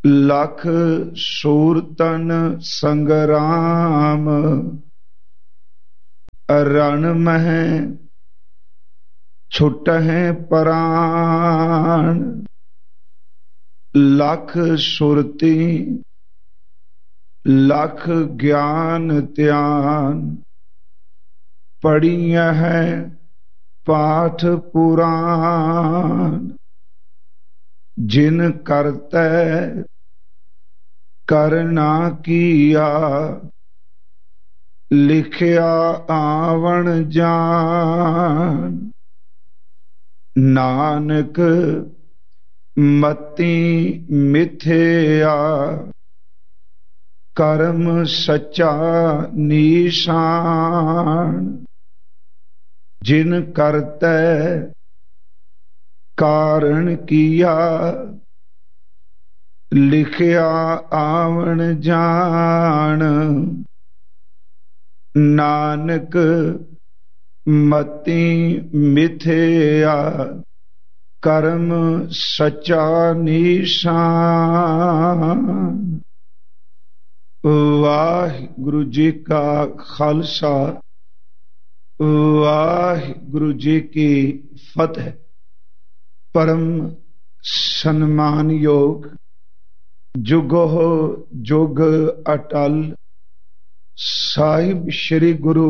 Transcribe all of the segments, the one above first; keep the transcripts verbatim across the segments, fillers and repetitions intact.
लख सूरतन संग्राम, रण मह छुटहें प्राण। लख सुरती लख ज्ञान ध्यान, पढ़िय है पाठ पुराण। जिन करते करना किया, लिखिया आवन जान। नानक मति मिथ्या, कर्म सच्चा निशान। जिन करते कारण किया, लिखिया आवन जान। नानक मति मिथ्या, कर्म सच्चा निशान। वाहिगुरु जी का खालसा, वाहिगुरु जी की फतेह। परम सन्मान योग जुगो जुग अटल साहिब श्री गुरु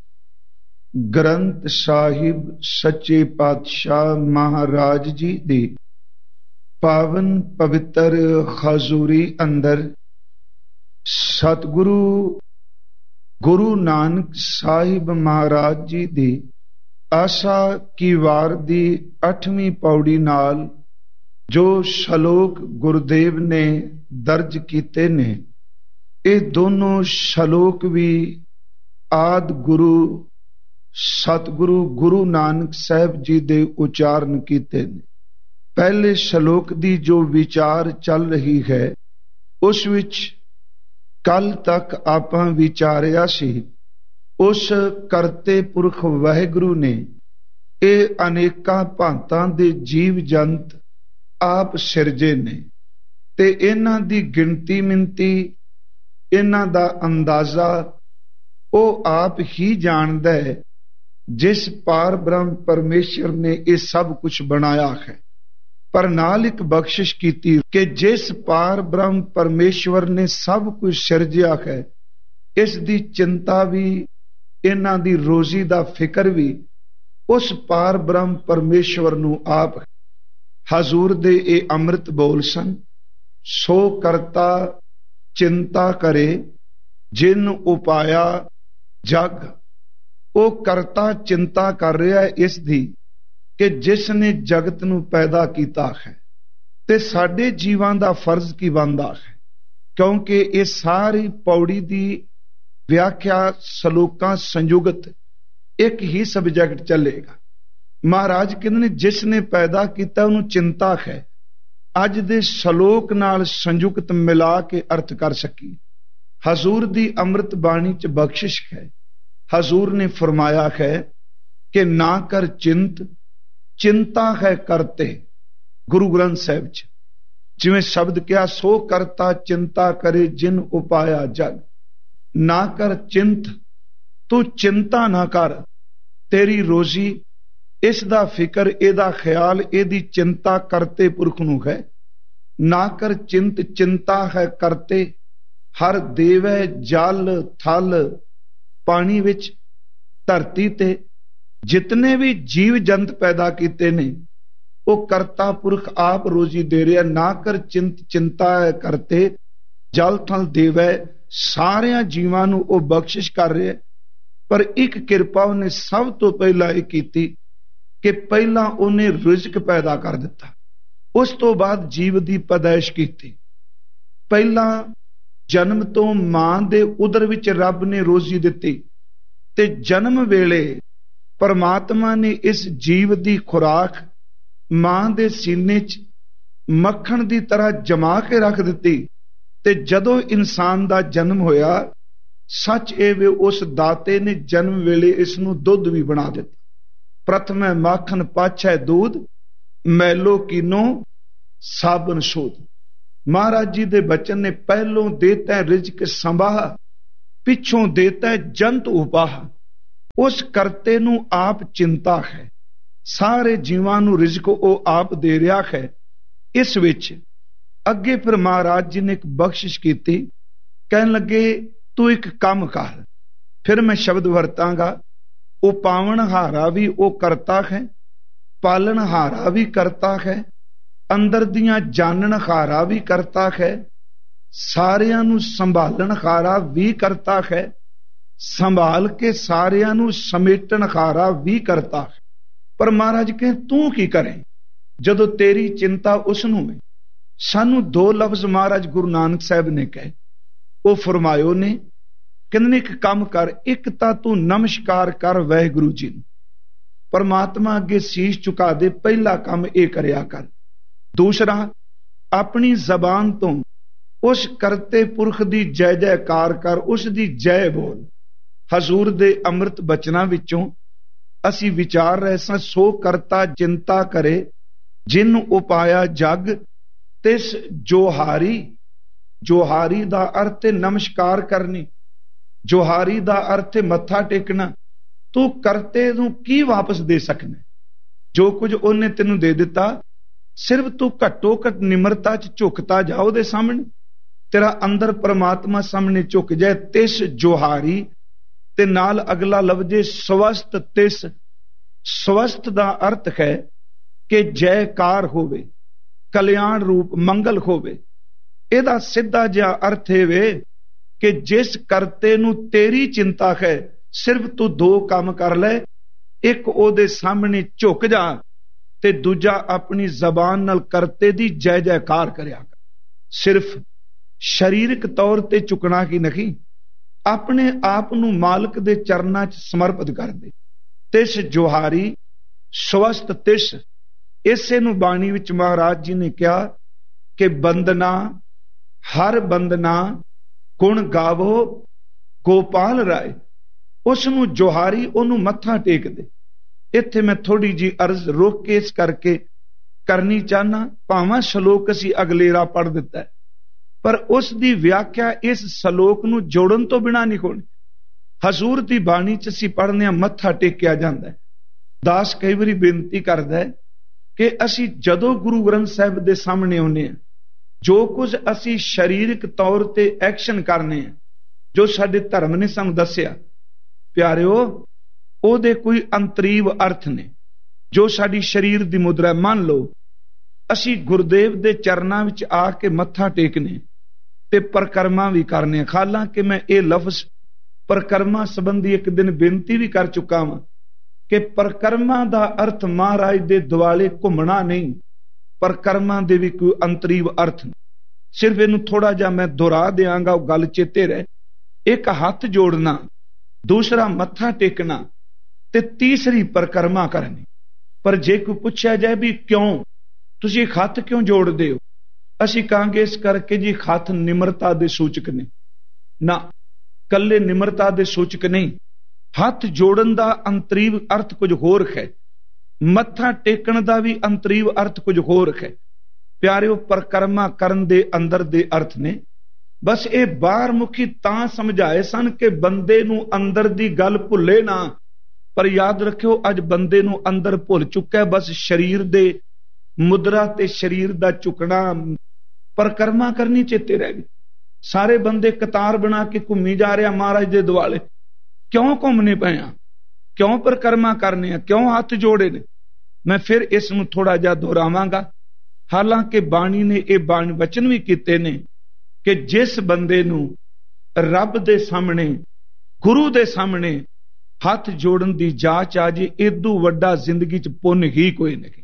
ग्रंथ साहिब सच्चे पातशाह महाराज जी दी पावन पवित्र हजूरी अंदर सतगुरु गुरु नानक साहिब महाराज जी दी आशा की वार दी अठवीं पौड़ी नाल जो शलोक गुरुदेव ने दर्ज कीते ने, ये दोनों शलोक भी आद गुरु सतगुरु गुरु नानक साहब जी दे उचारण कीते ने। पहले शलोक दी जो विचार चल रही है उस विच कल तक आपां विचारिया सी, उस करते पुरख वाहिगुरु ने ये अनेका भांतां दे जीव जंत आप सिरजे ने, ते इन्हां दी गिनती मिनती इन्हां दा अंदाजा वो आप ही जानदा है, जिस पार ब्रह्म परमेश्वर ने ये सब कुछ बनाया है। पर नाल एक बख्शिश कीती कि जिस पार ब्रह्म परमेश्वर ने सब कुछ सिरजिया है, इस दी चिंता भी इन्हां दी रोजी दा फिकर भी उस पार ब्रह्म परमेश्वर नू आप। हजूर दे ए अमृत बोल सन, सो करता चिंता करे जिन उपाया जग। वो करता चिंता कर रहा है इस दी कि जिसने जगत नू पैदा कीता है, ते साडे जीवां दा फर्ज की बनदा है, क्योंकि ये सारी पौड़ी दी व्याख्या सलोकां संयुगत एक ही सबजैक्ट चलेगा। महाराज कहते ने जिसने पैदा किया उन्होंने चिंता है। अज दे सलोक नाल संयुक्त मिला के अर्थ कर सकी। हजूर दी अमृत बाणी च बख्शिश है। हजूर ने फरमाया है कि ना कर चिंत, चिंता है करते। गुरु ग्रंथ साहिब च जिवें शब्द क्या, सो करता चिंता करे जिन उपाया जग। ना कर चिंत, तू चिंता ना कर, तेरी रोजी इसदा फिकर एदा ख्याल एदी चिंता करते पुरख नू है। ना कर चिंत, चिंता है करते। हर देवै जल थल पानी विच धरती ते जितने भी जीव जंत पैदा किते ने वो करता पुरख आप रोजी दे रहा। ना कर चिंत, चिंता है करते। जल थल देवै सारिया जीवां नू वो बख्शिश कर रहे। पर एक किरपा उन्हें सब तो पहला यह की कि पहला उन्हें रिज़्क पैदा कर दिता, उस तो बाद जीव की पैदाइश की। पहला जन्म तो मां दे उदर विच रब ने रोजी दिती, ते जन्म वेले परमात्मा ने इस जीव की खुराक मां दे सीने च मक्खण की तरह जमा के रख दी। ते जदों इंसान का जन्म होया, सच ए वे उस दाते ने जन्म वेले इसनूं दुध भी बना दिता। प्रथम है माखन, पाछै दूध, मैलो कीनो साबन शोध। महाराज जी दे बचन ने पहलों देता है रिजक संभाह, पिछों देता है जंत उपाह। उस करते नू आप चिंता है, सारे जीवां नू रिजक ओ आप दे रहा है। इस विच अगे फिर महाराज जी ने एक बख्शिश की, कहन लगे तू एक काम कर। फिर मैं शब्द वरतांगा, ओ पावन हारा भी ओ करता है, पालन हारा भी करता है, अंदर दियां जानन हारा भी करता है, सारियां नू संभालन हारा भी करता है, संभाल के सारियां नू समेटन हारा भी करता है। पर महाराज कहे तू की करे जदों तेरी चिंता उसनू है। सानू दो लफ्ज महाराज गुरु नानक साहब ने कहे, वो फरमायो ने कहने एक काम कर, एक तां तू नमस्कार कर वाहिगुरू जी नू, परमात्मा अगे शीश झुका दे, पहला काम ये करया कर। दूसरा अपनी जबान तो उस करते पुरख दी जय जयकार कर, उस दी जय बोल। हजूर दे अमृत बचना विचों असी विचार रहे सां, सो करता चिंता करे जिन उपाया जग तिस जोहारी। जोहारी दा अर्थ है नमस्कार करनी, जोहारी दा अर्थ है मत्था टेकना। तू करते नू की वापस दे सकना? जो कुछ उन्हें तेनू दे दिता, सिर्फ तू घट्टो घट निमरता च झुकता जा उहदे सामने, तेरा अंदर परमात्मा सामने झुक जाए। तिस जोहारी ते नाल अगला लफ्ज स्वस्थ तिस। स्वस्थ दा अर्थ है कि जयकार होवे, कल्याण रूप मंगल होवे। इहदा सीधा जिहा अर्थ है वे कि जिस करते नू तेरी चिंता है, सिर्फ तू दो काम कर ले, एक ओदे सामने झुक जा ते दूजा अपनी जबान नाल करते दी जय जयकार करया कर। सिर्फ शरीरक तौर ते झुकना ही नहीं, अपने आप नू मालक दे चरनां च समर्पित कर दे। तिस जोहारी स्वस्थ तिस। इसे नू बाणी विच महाराज जी ने कहा कि बंदना हर बंदना गुण गावो गोपाल राय। उसनू जोहारी ओनू मत्था टेक दे। इत्थे मैं थोड़ी जी अर्ज रोक के इस करके करनी चाहना, भावां श्लोक असी अगलेरा पढ़ दिता है, पर उस दी व्याख्या इस श्लोक नू जोड़न तो बिना नहीं होनी। हजूर दी बाणी च असी पढ़ने मत्था टेकिया जांदा है। दास कई बारी बेनती करदा है कि असी जदों गुरु ग्रंथ साहिब दे सामने आउंदे हां, जो कुछ असी शरीरक तौर ते एक्शन करने हैं, जो साडे धर्म ने सानू दस्सिया, प्यारिओ ओदे कोई अंतरीव अर्थ ने जो साडी शरीर दी मुद्रा। मान लो असी गुरुदेव दे चरनां विच आके मत्था टेकने ते परकरमा भी करने। हालांकि मैं ये लफ्ज परकरमा संबंधी एक दिन बेनती भी कर चुका हां कि परकरमा दा अर्थ महाराज दे दुआले घुमना नहीं, परकरमा दे भी कोई अंतरीव अर्थ नहीं। सिर्फ इनू थोड़ा जा मैं दोहरा देंगा, वो गल चेते रहे। एक हाथ जोड़ना, दूसरा मत्था टेकना ते तीसरी परकरमा करनी। पर जे कोई पूछा जाए भी क्यों तुसीं हाथ क्यों जोड़दे हो, असीं कहांगे इस करके जी हाथ निमरता दे सूचक ने। ना, कल्ले निमरता दे सूचक नहीं, हाथ जोड़न दा अंतरीव अर्थ कुछ होर है, मत्था टेकण दा भी अंतरीव अर्थ कुछ होर है। प्यारिओ परकरमा करन दे अंदर दे अर्थ ने। बस ये बाहर मुखी तां समझाए सन कि बंदे नू अंदर दी गल भुले ना। पर याद रखियो अज बंदे नू अंदर भुल चुका है, बस शरीर दे मुद्रा ते शरीर दा झुकना, परकरमा करनी चेते रह गई। सारे बंदे कतार बना के घूमी जा रहे महाराज दे दुआले। क्यों घूमने पे आ, क्यों परकरमा करने आ, क्यों हाथ जोड़े ने? मैं फिर इस नू थोड़ा जा दोहरावांगा। हालांकि बाणी ने यह बाणी वचन भी कीते ने कि जिस बंदे नू रब दे सामने, गुरु दे सामने हाथ जोड़न दी जाच आ जे, इदू वड्डा जिंदगी च पुण्य ही कोई नहीं।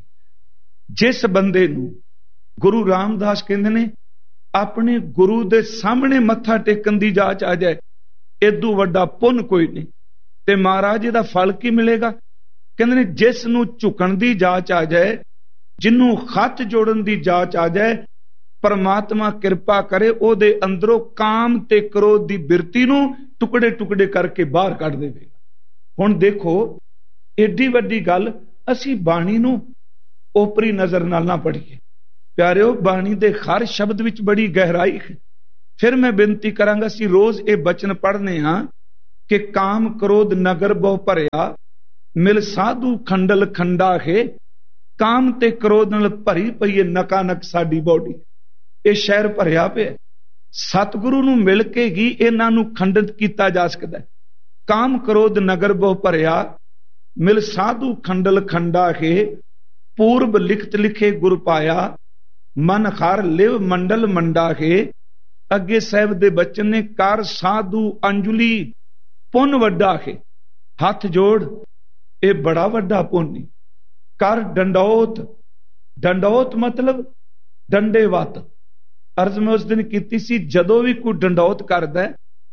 जिस बंदे नू गुरु रामदास कहंदे ने अपने गुरु दे सामने मत्था टेकन दी जाच आ जाए, इदू वड्डा पुण्य कोई नहीं। ते महाराज दा फल की मिलेगा? कहंदे ने जिस नू झुकण दी जाच आ जाए, जिन्नू हथ जोड़न दी जाच आ जाए, परमात्मा कृपा करे ओदे अंदरों काम ते क्रोध दी बिरती नू टुकड़े टुकड़े करके बाहर कढ देवेगा। हुण देखो एडी वड्डी गल असी बाणी नू ओपरी नजर नाल ना पढ़ीए। ਪਿਆਰਿਓ, ਬਾਣੀ ਦੇ ਹਰ ਸ਼ਬਦ ਵਿੱਚ ਬੜੀ ਗਹਿਰਾਈ ਹੈ। ਫਿਰ ਮੈਂ ਬੇਨਤੀ ਕਰਾਂਗਾ, ਅਸੀਂ ਰੋਜ਼ ਇਹ ਬਚਨ ਪੜ੍ਹਨੇ ਹਾਂ ਕਿ ਕਾਮ ਕ੍ਰੋਧ ਨਗਰ ਬਹੁ ਭਰਿਆ, ਮਿਲ ਸਾਧੂ ਖੰਡਲ ਖੰਡਾ ਹੈ। ਕਾਮ ਤੇ ਕ੍ਰੋਧ ਨਾਲ ਭਰੀ ਪਈ ਹੈ ਨਕਾ ਨਕ ਸਾਡੀ ਬੋਡੀ। ਇਹ ਸ਼ਹਿਰ ਭਰਿਆ ਪਿਆ। ਸਤਿਗੁਰੂ ਨੂੰ ਮਿਲ ਕੇ ਹੀ ਇਹਨਾਂ ਨੂੰ ਖੰਡਿਤ ਕੀਤਾ ਜਾ ਸਕਦਾ ਹੈ। ਕਾਮ ਕ੍ਰੋਧ ਨਗਰ ਬਹੁ ਭਰਿਆ, ਮਿਲ ਸਾਧੂ ਖੰਡਲ ਖੰਡਾ ਹੈ। ਪੂਰਬ ਲਿਖਤ ਲਿਖੇ ਗੁਰ ਪਾਇਆ, ਮਨ ਹਰ ਲਿਵ ਮੰਡਲ ਮੰਡਾ ਹੈ। ਅੱਗੇ ਸਾਹਿਬ ਦੇ ਬਚਨ ਨੇ, ਕਰ ਸਾਧੂ ਅੰਜੁਲੀ ਪੁੰਨ ਵੱਡਾ ਹੈ। ਹੱਥ ਜੋੜ, ਇਹ ਬੜਾ ਵੱਡਾ ਪੁੰਨ। ਕਰ ਡੰਡੌਤ, ਡੰਡੌਤ ਮਤਲਬ ਡੰਡੇ ਵੱਤ। ਅਰਜ਼ ਮੈਂ ਉਸ ਦਿਨ ਕੀਤੀ ਸੀ, ਜਦੋਂ ਵੀ ਕੋਈ ਡੰਡੌਤ ਕਰਦਾ,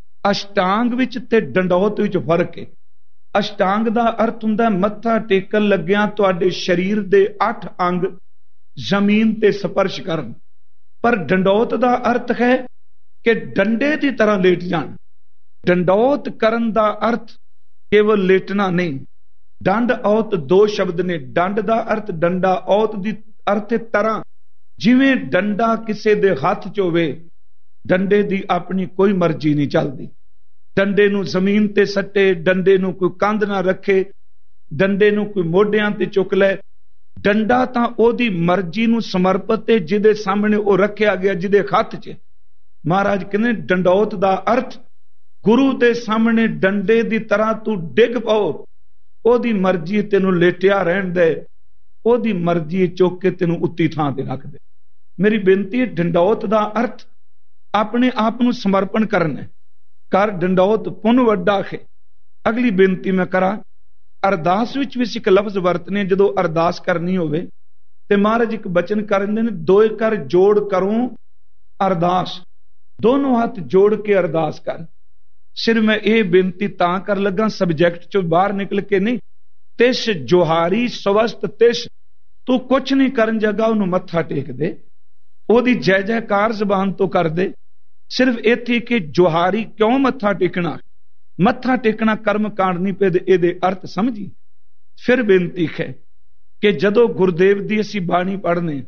ਅਸ਼ਟਾਂਗ ਵਿੱਚ ਤੇ ਡੰਡੌਤ ਵਿੱਚ ਫਰਕ ਹੈ। ਅਸ਼ਟਾਂਗ ਦਾ ਅਰਥ ਹੁੰਦਾ ਮੱਥਾ ਟੇਕਣ ਲੱਗਿਆਂ ਤੁਹਾਡੇ ਸਰੀਰ ਦੇ ਅੱਠ ਅੰਗ ਜ਼ਮੀਨ ਤੇ ਸਪਰਸ਼ ਕਰਨ, ਪਰ ਡੰਡੌਤ ਦਾ ਅਰਥ ਹੈ ਕਿ ਡੰਡੇ ਦੀ ਤਰ੍ਹਾਂ ਲੇਟ ਜਾਣ। ਡੰਡੌਤ ਕਰਨ ਦਾ ਅਰਥ ਕੇਵਲ ਲੇਟਣਾ ਨਹੀਂ। ਡੰਡ ਔਤ ਦੋ ਸ਼ਬਦ ਨੇ। ਡੰਡ ਦਾ ਅਰਥ ਡੰਡਾ, ਔਤ ਦੀ ਅਰਥ ਤਰ੍ਹਾਂ। ਜਿਵੇਂ ਡੰਡਾ ਕਿਸੇ ਦੇ ਹੱਥ 'ਚ ਹੋਵੇ, ਡੰਡੇ ਦੀ ਆਪਣੀ ਕੋਈ ਮਰਜ਼ੀ ਨਹੀਂ ਚੱਲਦੀ। ਡੰਡੇ ਨੂੰ ਜ਼ਮੀਨ ਤੇ ਸੱਟੇ, ਡੰਡੇ ਨੂੰ ਕੋਈ ਕੰਧ ਨਾ ਰੱਖੇ, ਡੰਡੇ ਨੂੰ ਕੋਈ ਮੋਢਿਆਂ ਤੇ ਚੁੱਕ ਲੈ। ਡੰਡਾ ਤਾਂ ਉਹਦੀ ਮਰਜ਼ੀ ਨੂੰ ਸਮਰਪਿਤ ਹੈ, ਜਿਹਦੇ ਸਾਹਮਣੇ ਉਹ ਰੱਖਿਆ ਗਿਆ, ਜਿਹਦੇ ਹੱਥ 'ਚ। ਮਹਾਰਾਜ ਕਹਿੰਦੇ ਡੰਡੌਤ ਦਾ ਅਰਥ ਗੁਰੂ ਦੇ ਸਾਹਮਣੇ ਡੰਡੇ ਦੀ ਤਰ੍ਹਾਂ ਤੂੰ ਡਿੱਗ ਪਾਓ। ਉਹਦੀ ਮਰਜ਼ੀ ਤੈਨੂੰ ਲੇਟਿਆ ਰਹਿਣ ਦੇ, ਉਹਦੀ ਮਰਜ਼ੀ ਚੁੱਕ ਕੇ ਤੈਨੂੰ ਉੱਤੀ ਥਾਂ ਤੇ ਰੱਖ ਦੇ। ਮੇਰੀ ਬੇਨਤੀ ਹੈ, ਡੰਡੌਤ ਦਾ ਅਰਥ ਆਪਣੇ ਆਪ ਨੂੰ ਸਮਰਪਣ ਕਰਨਾ। ਕਰ ਡੰਡੌਤ ਪੁੰਨ ਵੱਡਾ ਹੈ। ਅਗਲੀ ਬੇਨਤੀ ਮੈਂ ਕਰਾਂ, ਅਰਦਾਸ ਵਿੱਚ ਵੀ ਇੱਕ ਲਫ਼ਜ਼ ਵਰਤਨੇ। ਜਦੋਂ ਅਰਦਾਸ ਕਰਨੀ ਹੋਵੇ ਤੇ ਮਹਾਰਾਜ ਇੱਕ ਬਚਨ ਕਰਦੇ ਨੇ, ਦੋਏ ਕਰ ਜੋੜ ਕਰੂੰ ਅਰਦਾਸ। ਦੋਨੋਂ ਹੱਥ ਜੋੜ ਕੇ ਅਰਦਾਸ ਕਰ। ਸਿਰ ਮੈਂ ਇਹ ਬੇਨਤੀ ਤਾਂ ਕਰ ਲੱਗਾ, ਸਬਜੈਕਟ ਚੋਂ ਬਾਹਰ ਨਿਕਲ ਕੇ ਨਹੀਂ। ਤਿਸ ਜੋਹਾਰੀ ਸਵਸਤ ਤਿਸ, ਤੂੰ ਕੁਛ ਨਹੀਂ ਕਰਨ ਜਗਾ ਉਹਨੂੰ ਮੱਥਾ ਟੇਕ ਦੇ, ਉਹਦੀ ਜੈ ਜੈਕਾਰ ਜ਼ਬਾਨ ਤੋਂ ਕਰ ਦੇ। ਸਿਰਫ ਇੱਥੇ ਕਿ ਜੋਹਾਰੀ ਕਿਉਂ ਮੱਥਾ ਟੇਕਣਾ, ਮੱਥਾ ਟੇਕਣਾ ਕਰਮ ਕਾਂਡ ਨਹੀਂ ਪਏ, ਇਹਦੇ ਅਰਥ ਸਮਝੀ। ਫਿਰ ਬੇਨਤੀ ਹੈ ਕਿ ਜਦੋਂ ਗੁਰਦੇਵ ਦੀ ਅਸੀਂ ਬਾਣੀ ਪੜ੍ਹਨੇ,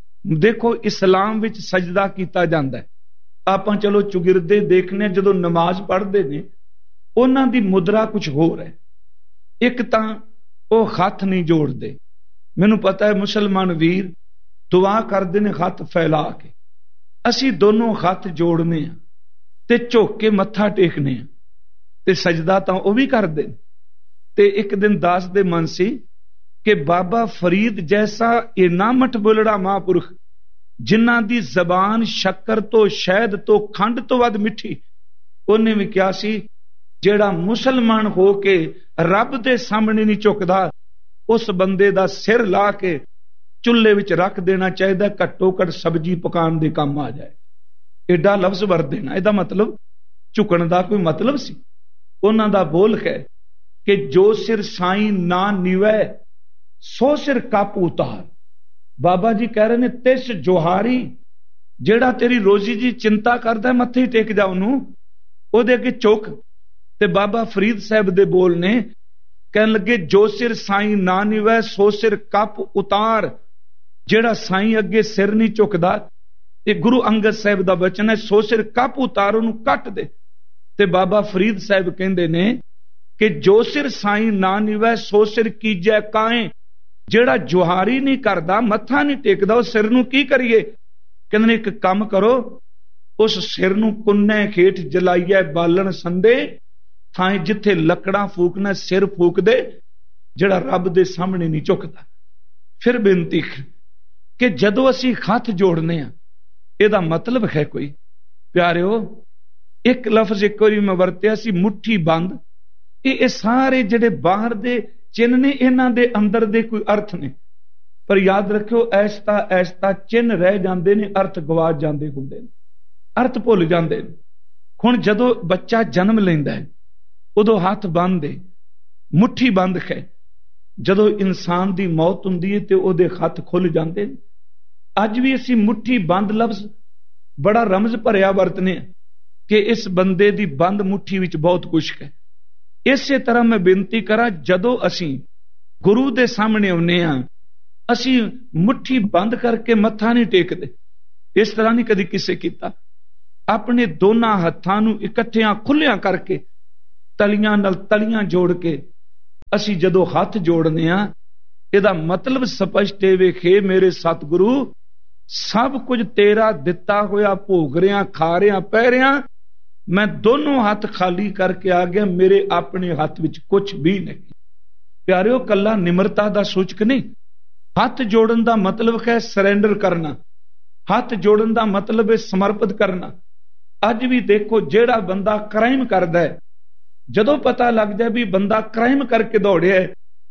ਦੇਖੋ ਇਸਲਾਮ ਵਿੱਚ ਸਜਦਾ ਕੀਤਾ ਜਾਂਦਾ ਹੈ। ਆਪਾਂ ਚਲੋ ਚੁਗਿਰਦੇ ਦੇਖਨੇ, ਜਦੋਂ ਨਮਾਜ਼ ਪੜ੍ਹਦੇ ਨੇ ਉਹਨਾਂ ਦੀ ਮੁਦਰਾ ਕੁਝ ਹੋਰ ਹੈ। ਇੱਕ ਤਾਂ ਉਹ ਹੱਥ ਨਹੀਂ ਜੋੜਦੇ। ਮੈਨੂੰ ਪਤਾ ਹੈ ਮੁਸਲਮਾਨ ਵੀਰ ਦੁਆ ਕਰਦੇ ਨੇ ਹੱਥ ਫੈਲਾ ਕੇ। ਅਸੀਂ ਦੋਨੋਂ ਹੱਥ ਜੋੜਨੇ ਆ ਤੇ ਝੁੱਕ ਕੇ ਮੱਥਾ ਟੇਕਨੇ ਆ, ਤੇ ਸਜਦਾ ਤਾਂ ਉਹ ਵੀ ਕਰਦੇ ਨੇ। ਤੇ ਇੱਕ ਦਿਨ ਦਾਸ ਦੇ ਮਨ ਸੀ ਕਿ ਬਾਬਾ ਫਰੀਦ ਜੈਸਾ ਇੰਨਾ ਮਠ ਬੋਲੜਾ ਮਹਾਂਪੁਰਖ, ਜਿਨ੍ਹਾਂ ਦੀ ਜ਼ਬਾਨ ਸ਼ੱਕਰ ਤੋਂ, ਸ਼ਹਿਦ ਤੋਂ, ਖੰਡ ਤੋਂ ਵੱਧ ਮਿੱਠੀ, ਉਹਨੇ ਵੀ ਕਿਹਾ ਸੀ ਜਿਹੜਾ ਮੁਸਲਮਾਨ ਹੋ ਕੇ ਰੱਬ ਦੇ ਸਾਹਮਣੇ ਨਹੀਂ ਝੁਕਦਾ, ਉਸ ਬੰਦੇ ਦਾ ਸਿਰ ਲਾ ਕੇ ਚੁੱਲ੍ਹੇ ਵਿੱਚ ਰੱਖ ਦੇਣਾ ਚਾਹੀਦਾ, ਘੱਟੋ ਘੱਟ ਸਬਜ਼ੀ ਪਕਾਉਣ ਦੇ ਕੰਮ ਆ ਜਾਏ। ਏਡਾ ਲਫ਼ਜ਼ ਵਰਤ ਦੇਣਾ, ਇਹਦਾ ਮਤਲਬ ਝੁਕਣ ਦਾ ਕੋਈ ਮਤਲਬ ਸੀ। ਉਹਨਾਂ ਦਾ ਬੋਲ ਹੈ ਕਿ ਜੋ ਸਿਰ ਸਾਈਂ ਨਾ ਨਿਵੈ ਸੋ ਸਿਰ ਕੱਪ ਉਤਾਰ। ਬਾਬਾ ਜੀ ਕਹਿ ਰਹੇ ਨੇ ਤਿਸ ਜੋਹਾਰੀ, ਜਿਹੜਾ ਤੇਰੀ ਰੋਜ਼ੀ ਦੀ ਚਿੰਤਾ ਕਰਦਾ ਮੱਥੇ ਟੇਕ ਜਾ ਉਹਨੂੰ, ਉਹਦੇ ਅੱਗੇ ਝੁਕ। ਤੇ ਬਾਬਾ ਫਰੀਦ ਸਾਹਿਬ ਦੇ ਬੋਲ ਨੇ, ਕਹਿਣ ਲੱਗੇ ਜੋ ਸਿਰ ਸਾਈਂ ਨਾ ਨਿਵੈ ਸੋ ਸਿਰ ਕੱਪ ਉਤਾਰ। ਜਿਹੜਾ ਸਾਈਂ ਅੱਗੇ ਸਿਰ ਨਹੀਂ ਝੁਕਦਾ, ਇਹ ਗੁਰੂ ਅੰਗਦ ਸਾਹਿਬ ਦਾ ਬਚਨ ਹੈ, ਸੋ ਸਿਰ ਕੱਪ ਉਤਾਰ, ਉਹਨੂੰ ਕੱਟ ਦੇ। ਤੇ ਬਾਬਾ ਫਰੀਦ ਸਾਹਿਬ ਕਹਿੰਦੇ ਨੇ ਕਿ ਜੋ ਸਿਰ ਸਾਈਂ ਨਾ ਨਿਵੈ ਸੋ ਸਿਰ ਕੀਜੈ ਕਾਏ। ਜਿਹੜਾ ਜੁਹਾਰੀ ਨਹੀਂ ਕਰਦਾ, ਮੱਥਾ ਨਹੀਂ ਟੇਕਦਾ, ਉਹ ਸਿਰ ਨੂੰ ਕੀ ਕਰੀਏ? ਕਹਿੰਦੇ ਨੇ ਇੱਕ ਕੰਮ ਕਰੋ, ਉਸ ਸਿਰ ਨੂੰ ਕੁੰਨੇ ਖੇਠ ਜਲਾਈਏ ਬਾਲਣ ਸੰਦੇ, ਥਾਂ ਜਿੱਥੇ ਲੱਕੜਾਂ ਫੂਕਣਾ ਸਿਰ ਫੂਕ ਦੇ, ਜਿਹੜਾ ਰੱਬ ਦੇ ਸਾਹਮਣੇ ਨਹੀਂ ਝੁਕਦਾ। ਫਿਰ ਬੇਨਤੀ ਕਿ ਜਦੋਂ ਅਸੀਂ ਹੱਥ ਜੋੜਨੇ ਆ, ਇਹਦਾ ਮਤਲਬ ਹੈ ਕੋਈ? ਪਿਆਰਿਓ, ਇੱਕ ਲਫ਼ਜ਼ ਇੱਕ ਵਾਰੀ ਮੈਂ ਵਰਤਿਆ ਸੀ, ਮੁੱਠੀ ਬੰਦ। ਇਹ ਸਾਰੇ ਜਿਹੜੇ ਬਾਹਰ ਦੇ ਚਿੰਨ੍ਹ ਨੇ, ਇਹਨਾਂ ਦੇ ਅੰਦਰ ਦੇ ਕੋਈ ਅਰਥ ਨੇ। ਪਰ ਯਾਦ ਰੱਖਿਓ, ਐਸਤਾ ਐਸਤਾ ਚਿੰਨ੍ਹ ਰਹਿ ਜਾਂਦੇ ਨੇ, ਅਰਥ ਗਵਾਚ ਜਾਂਦੇ ਹੁੰਦੇ ਨੇ, ਅਰਥ ਭੁੱਲ ਜਾਂਦੇ ਨੇ। ਹੁਣ ਜਦੋਂ ਬੱਚਾ ਜਨਮ ਲੈਂਦਾ ਹੈ, ਉਦੋਂ ਹੱਥ ਬੰਦ ਹੈ, ਮੁੱਠੀ ਬੰਦ ਹੈ। ਜਦੋਂ ਇਨਸਾਨ ਦੀ ਮੌਤ ਹੁੰਦੀ ਹੈ ਤੇ ਉਹਦੇ ਹੱਥ ਖੁੱਲ ਜਾਂਦੇ ਨੇ। ਅੱਜ ਵੀ ਅਸੀਂ ਮੁੱਠੀ ਬੰਦ ਲਫ਼ਜ਼ ਬੜਾ ਰਮਜ਼ ਭਰਿਆ ਵਰਤਨੇ ਆ ਕਿ ਇਸ ਬੰਦੇ ਦੀ ਬੰਦ ਮੁੱਠੀ ਵਿੱਚ ਬਹੁਤ ਕੁਛ ਹੈ। ਇਸੇ ਤਰ੍ਹਾਂ ਮੈਂ ਬੇਨਤੀ ਕਰਾਂ, ਜਦੋਂ ਅਸੀਂ ਗੁਰੂ ਦੇ ਸਾਹਮਣੇ ਆਉਂਦੇ ਹਾਂ, ਅਸੀਂ ਮੁੱਠੀ ਬੰਦ ਕਰਕੇ ਮੱਥਾ ਨਹੀਂ ਟੇਕਦੇ, ਇਸ ਤਰ੍ਹਾਂ ਨਹੀਂ ਕਦੀ ਕਿਸੇ ਕੀਤਾ। ਆਪਣੇ ਦੋਨਾਂ ਹੱਥਾਂ ਨੂੰ ਇਕੱਠਿਆਂ ਖੁੱਲਿਆਂ ਕਰਕੇ ਤਲੀਆਂ ਨਾਲ ਤਲੀਆਂ ਜੋੜ ਕੇ ਅਸੀਂ ਜਦੋਂ ਹੱਥ ਜੋੜਦੇ ਹਾਂ, ਇਹਦਾ ਮਤਲਬ ਸਪਸ਼ਟ ਹੈ, ਵੇਖੇ ਮੇਰੇ ਸਤਿਗੁਰੂ, ਸਭ ਕੁਝ ਤੇਰਾ ਦਿੱਤਾ ਹੋਇਆ ਭੋਗ ਰਿਆਂ, ਖਾ ਰਿਆਂ, ਪੈ ਰਿਆਂ, ਮੈਂ ਦੋਨੋਂ ਹੱਥ ਖਾਲੀ ਕਰਕੇ ਆ ਗਿਆ, ਮੇਰੇ ਆਪਣੇ ਹੱਥ ਵਿੱਚ ਕੁਝ ਵੀ ਨਹੀਂ। ਪਿਆਰਿਓ, ਕੱਲਾ ਨਿਮਰਤਾ ਦਾ ਸੂਚਕ ਨਹੀਂ। ਹੱਥ ਜੋੜਨ ਦਾ ਮਤਲਬ ਹੈ ਸਰੈਂਡਰ ਕਰਨਾ, ਹੱਥ ਜੋੜਨ ਦਾ ਮਤਲਬ ਹੈ ਸਮਰਪਿਤ ਕਰਨਾ। ਅੱਜ ਵੀ ਦੇਖੋ, ਜਿਹੜਾ ਬੰਦਾ ਕ੍ਰਾਈਮ ਕਰਦਾ ਹੈ, ਜਦੋਂ ਪਤਾ ਲੱਗ ਜਾਏ ਵੀ ਬੰਦਾ ਕ੍ਰਾਈਮ ਕਰਕੇ ਦੌੜਿਆ,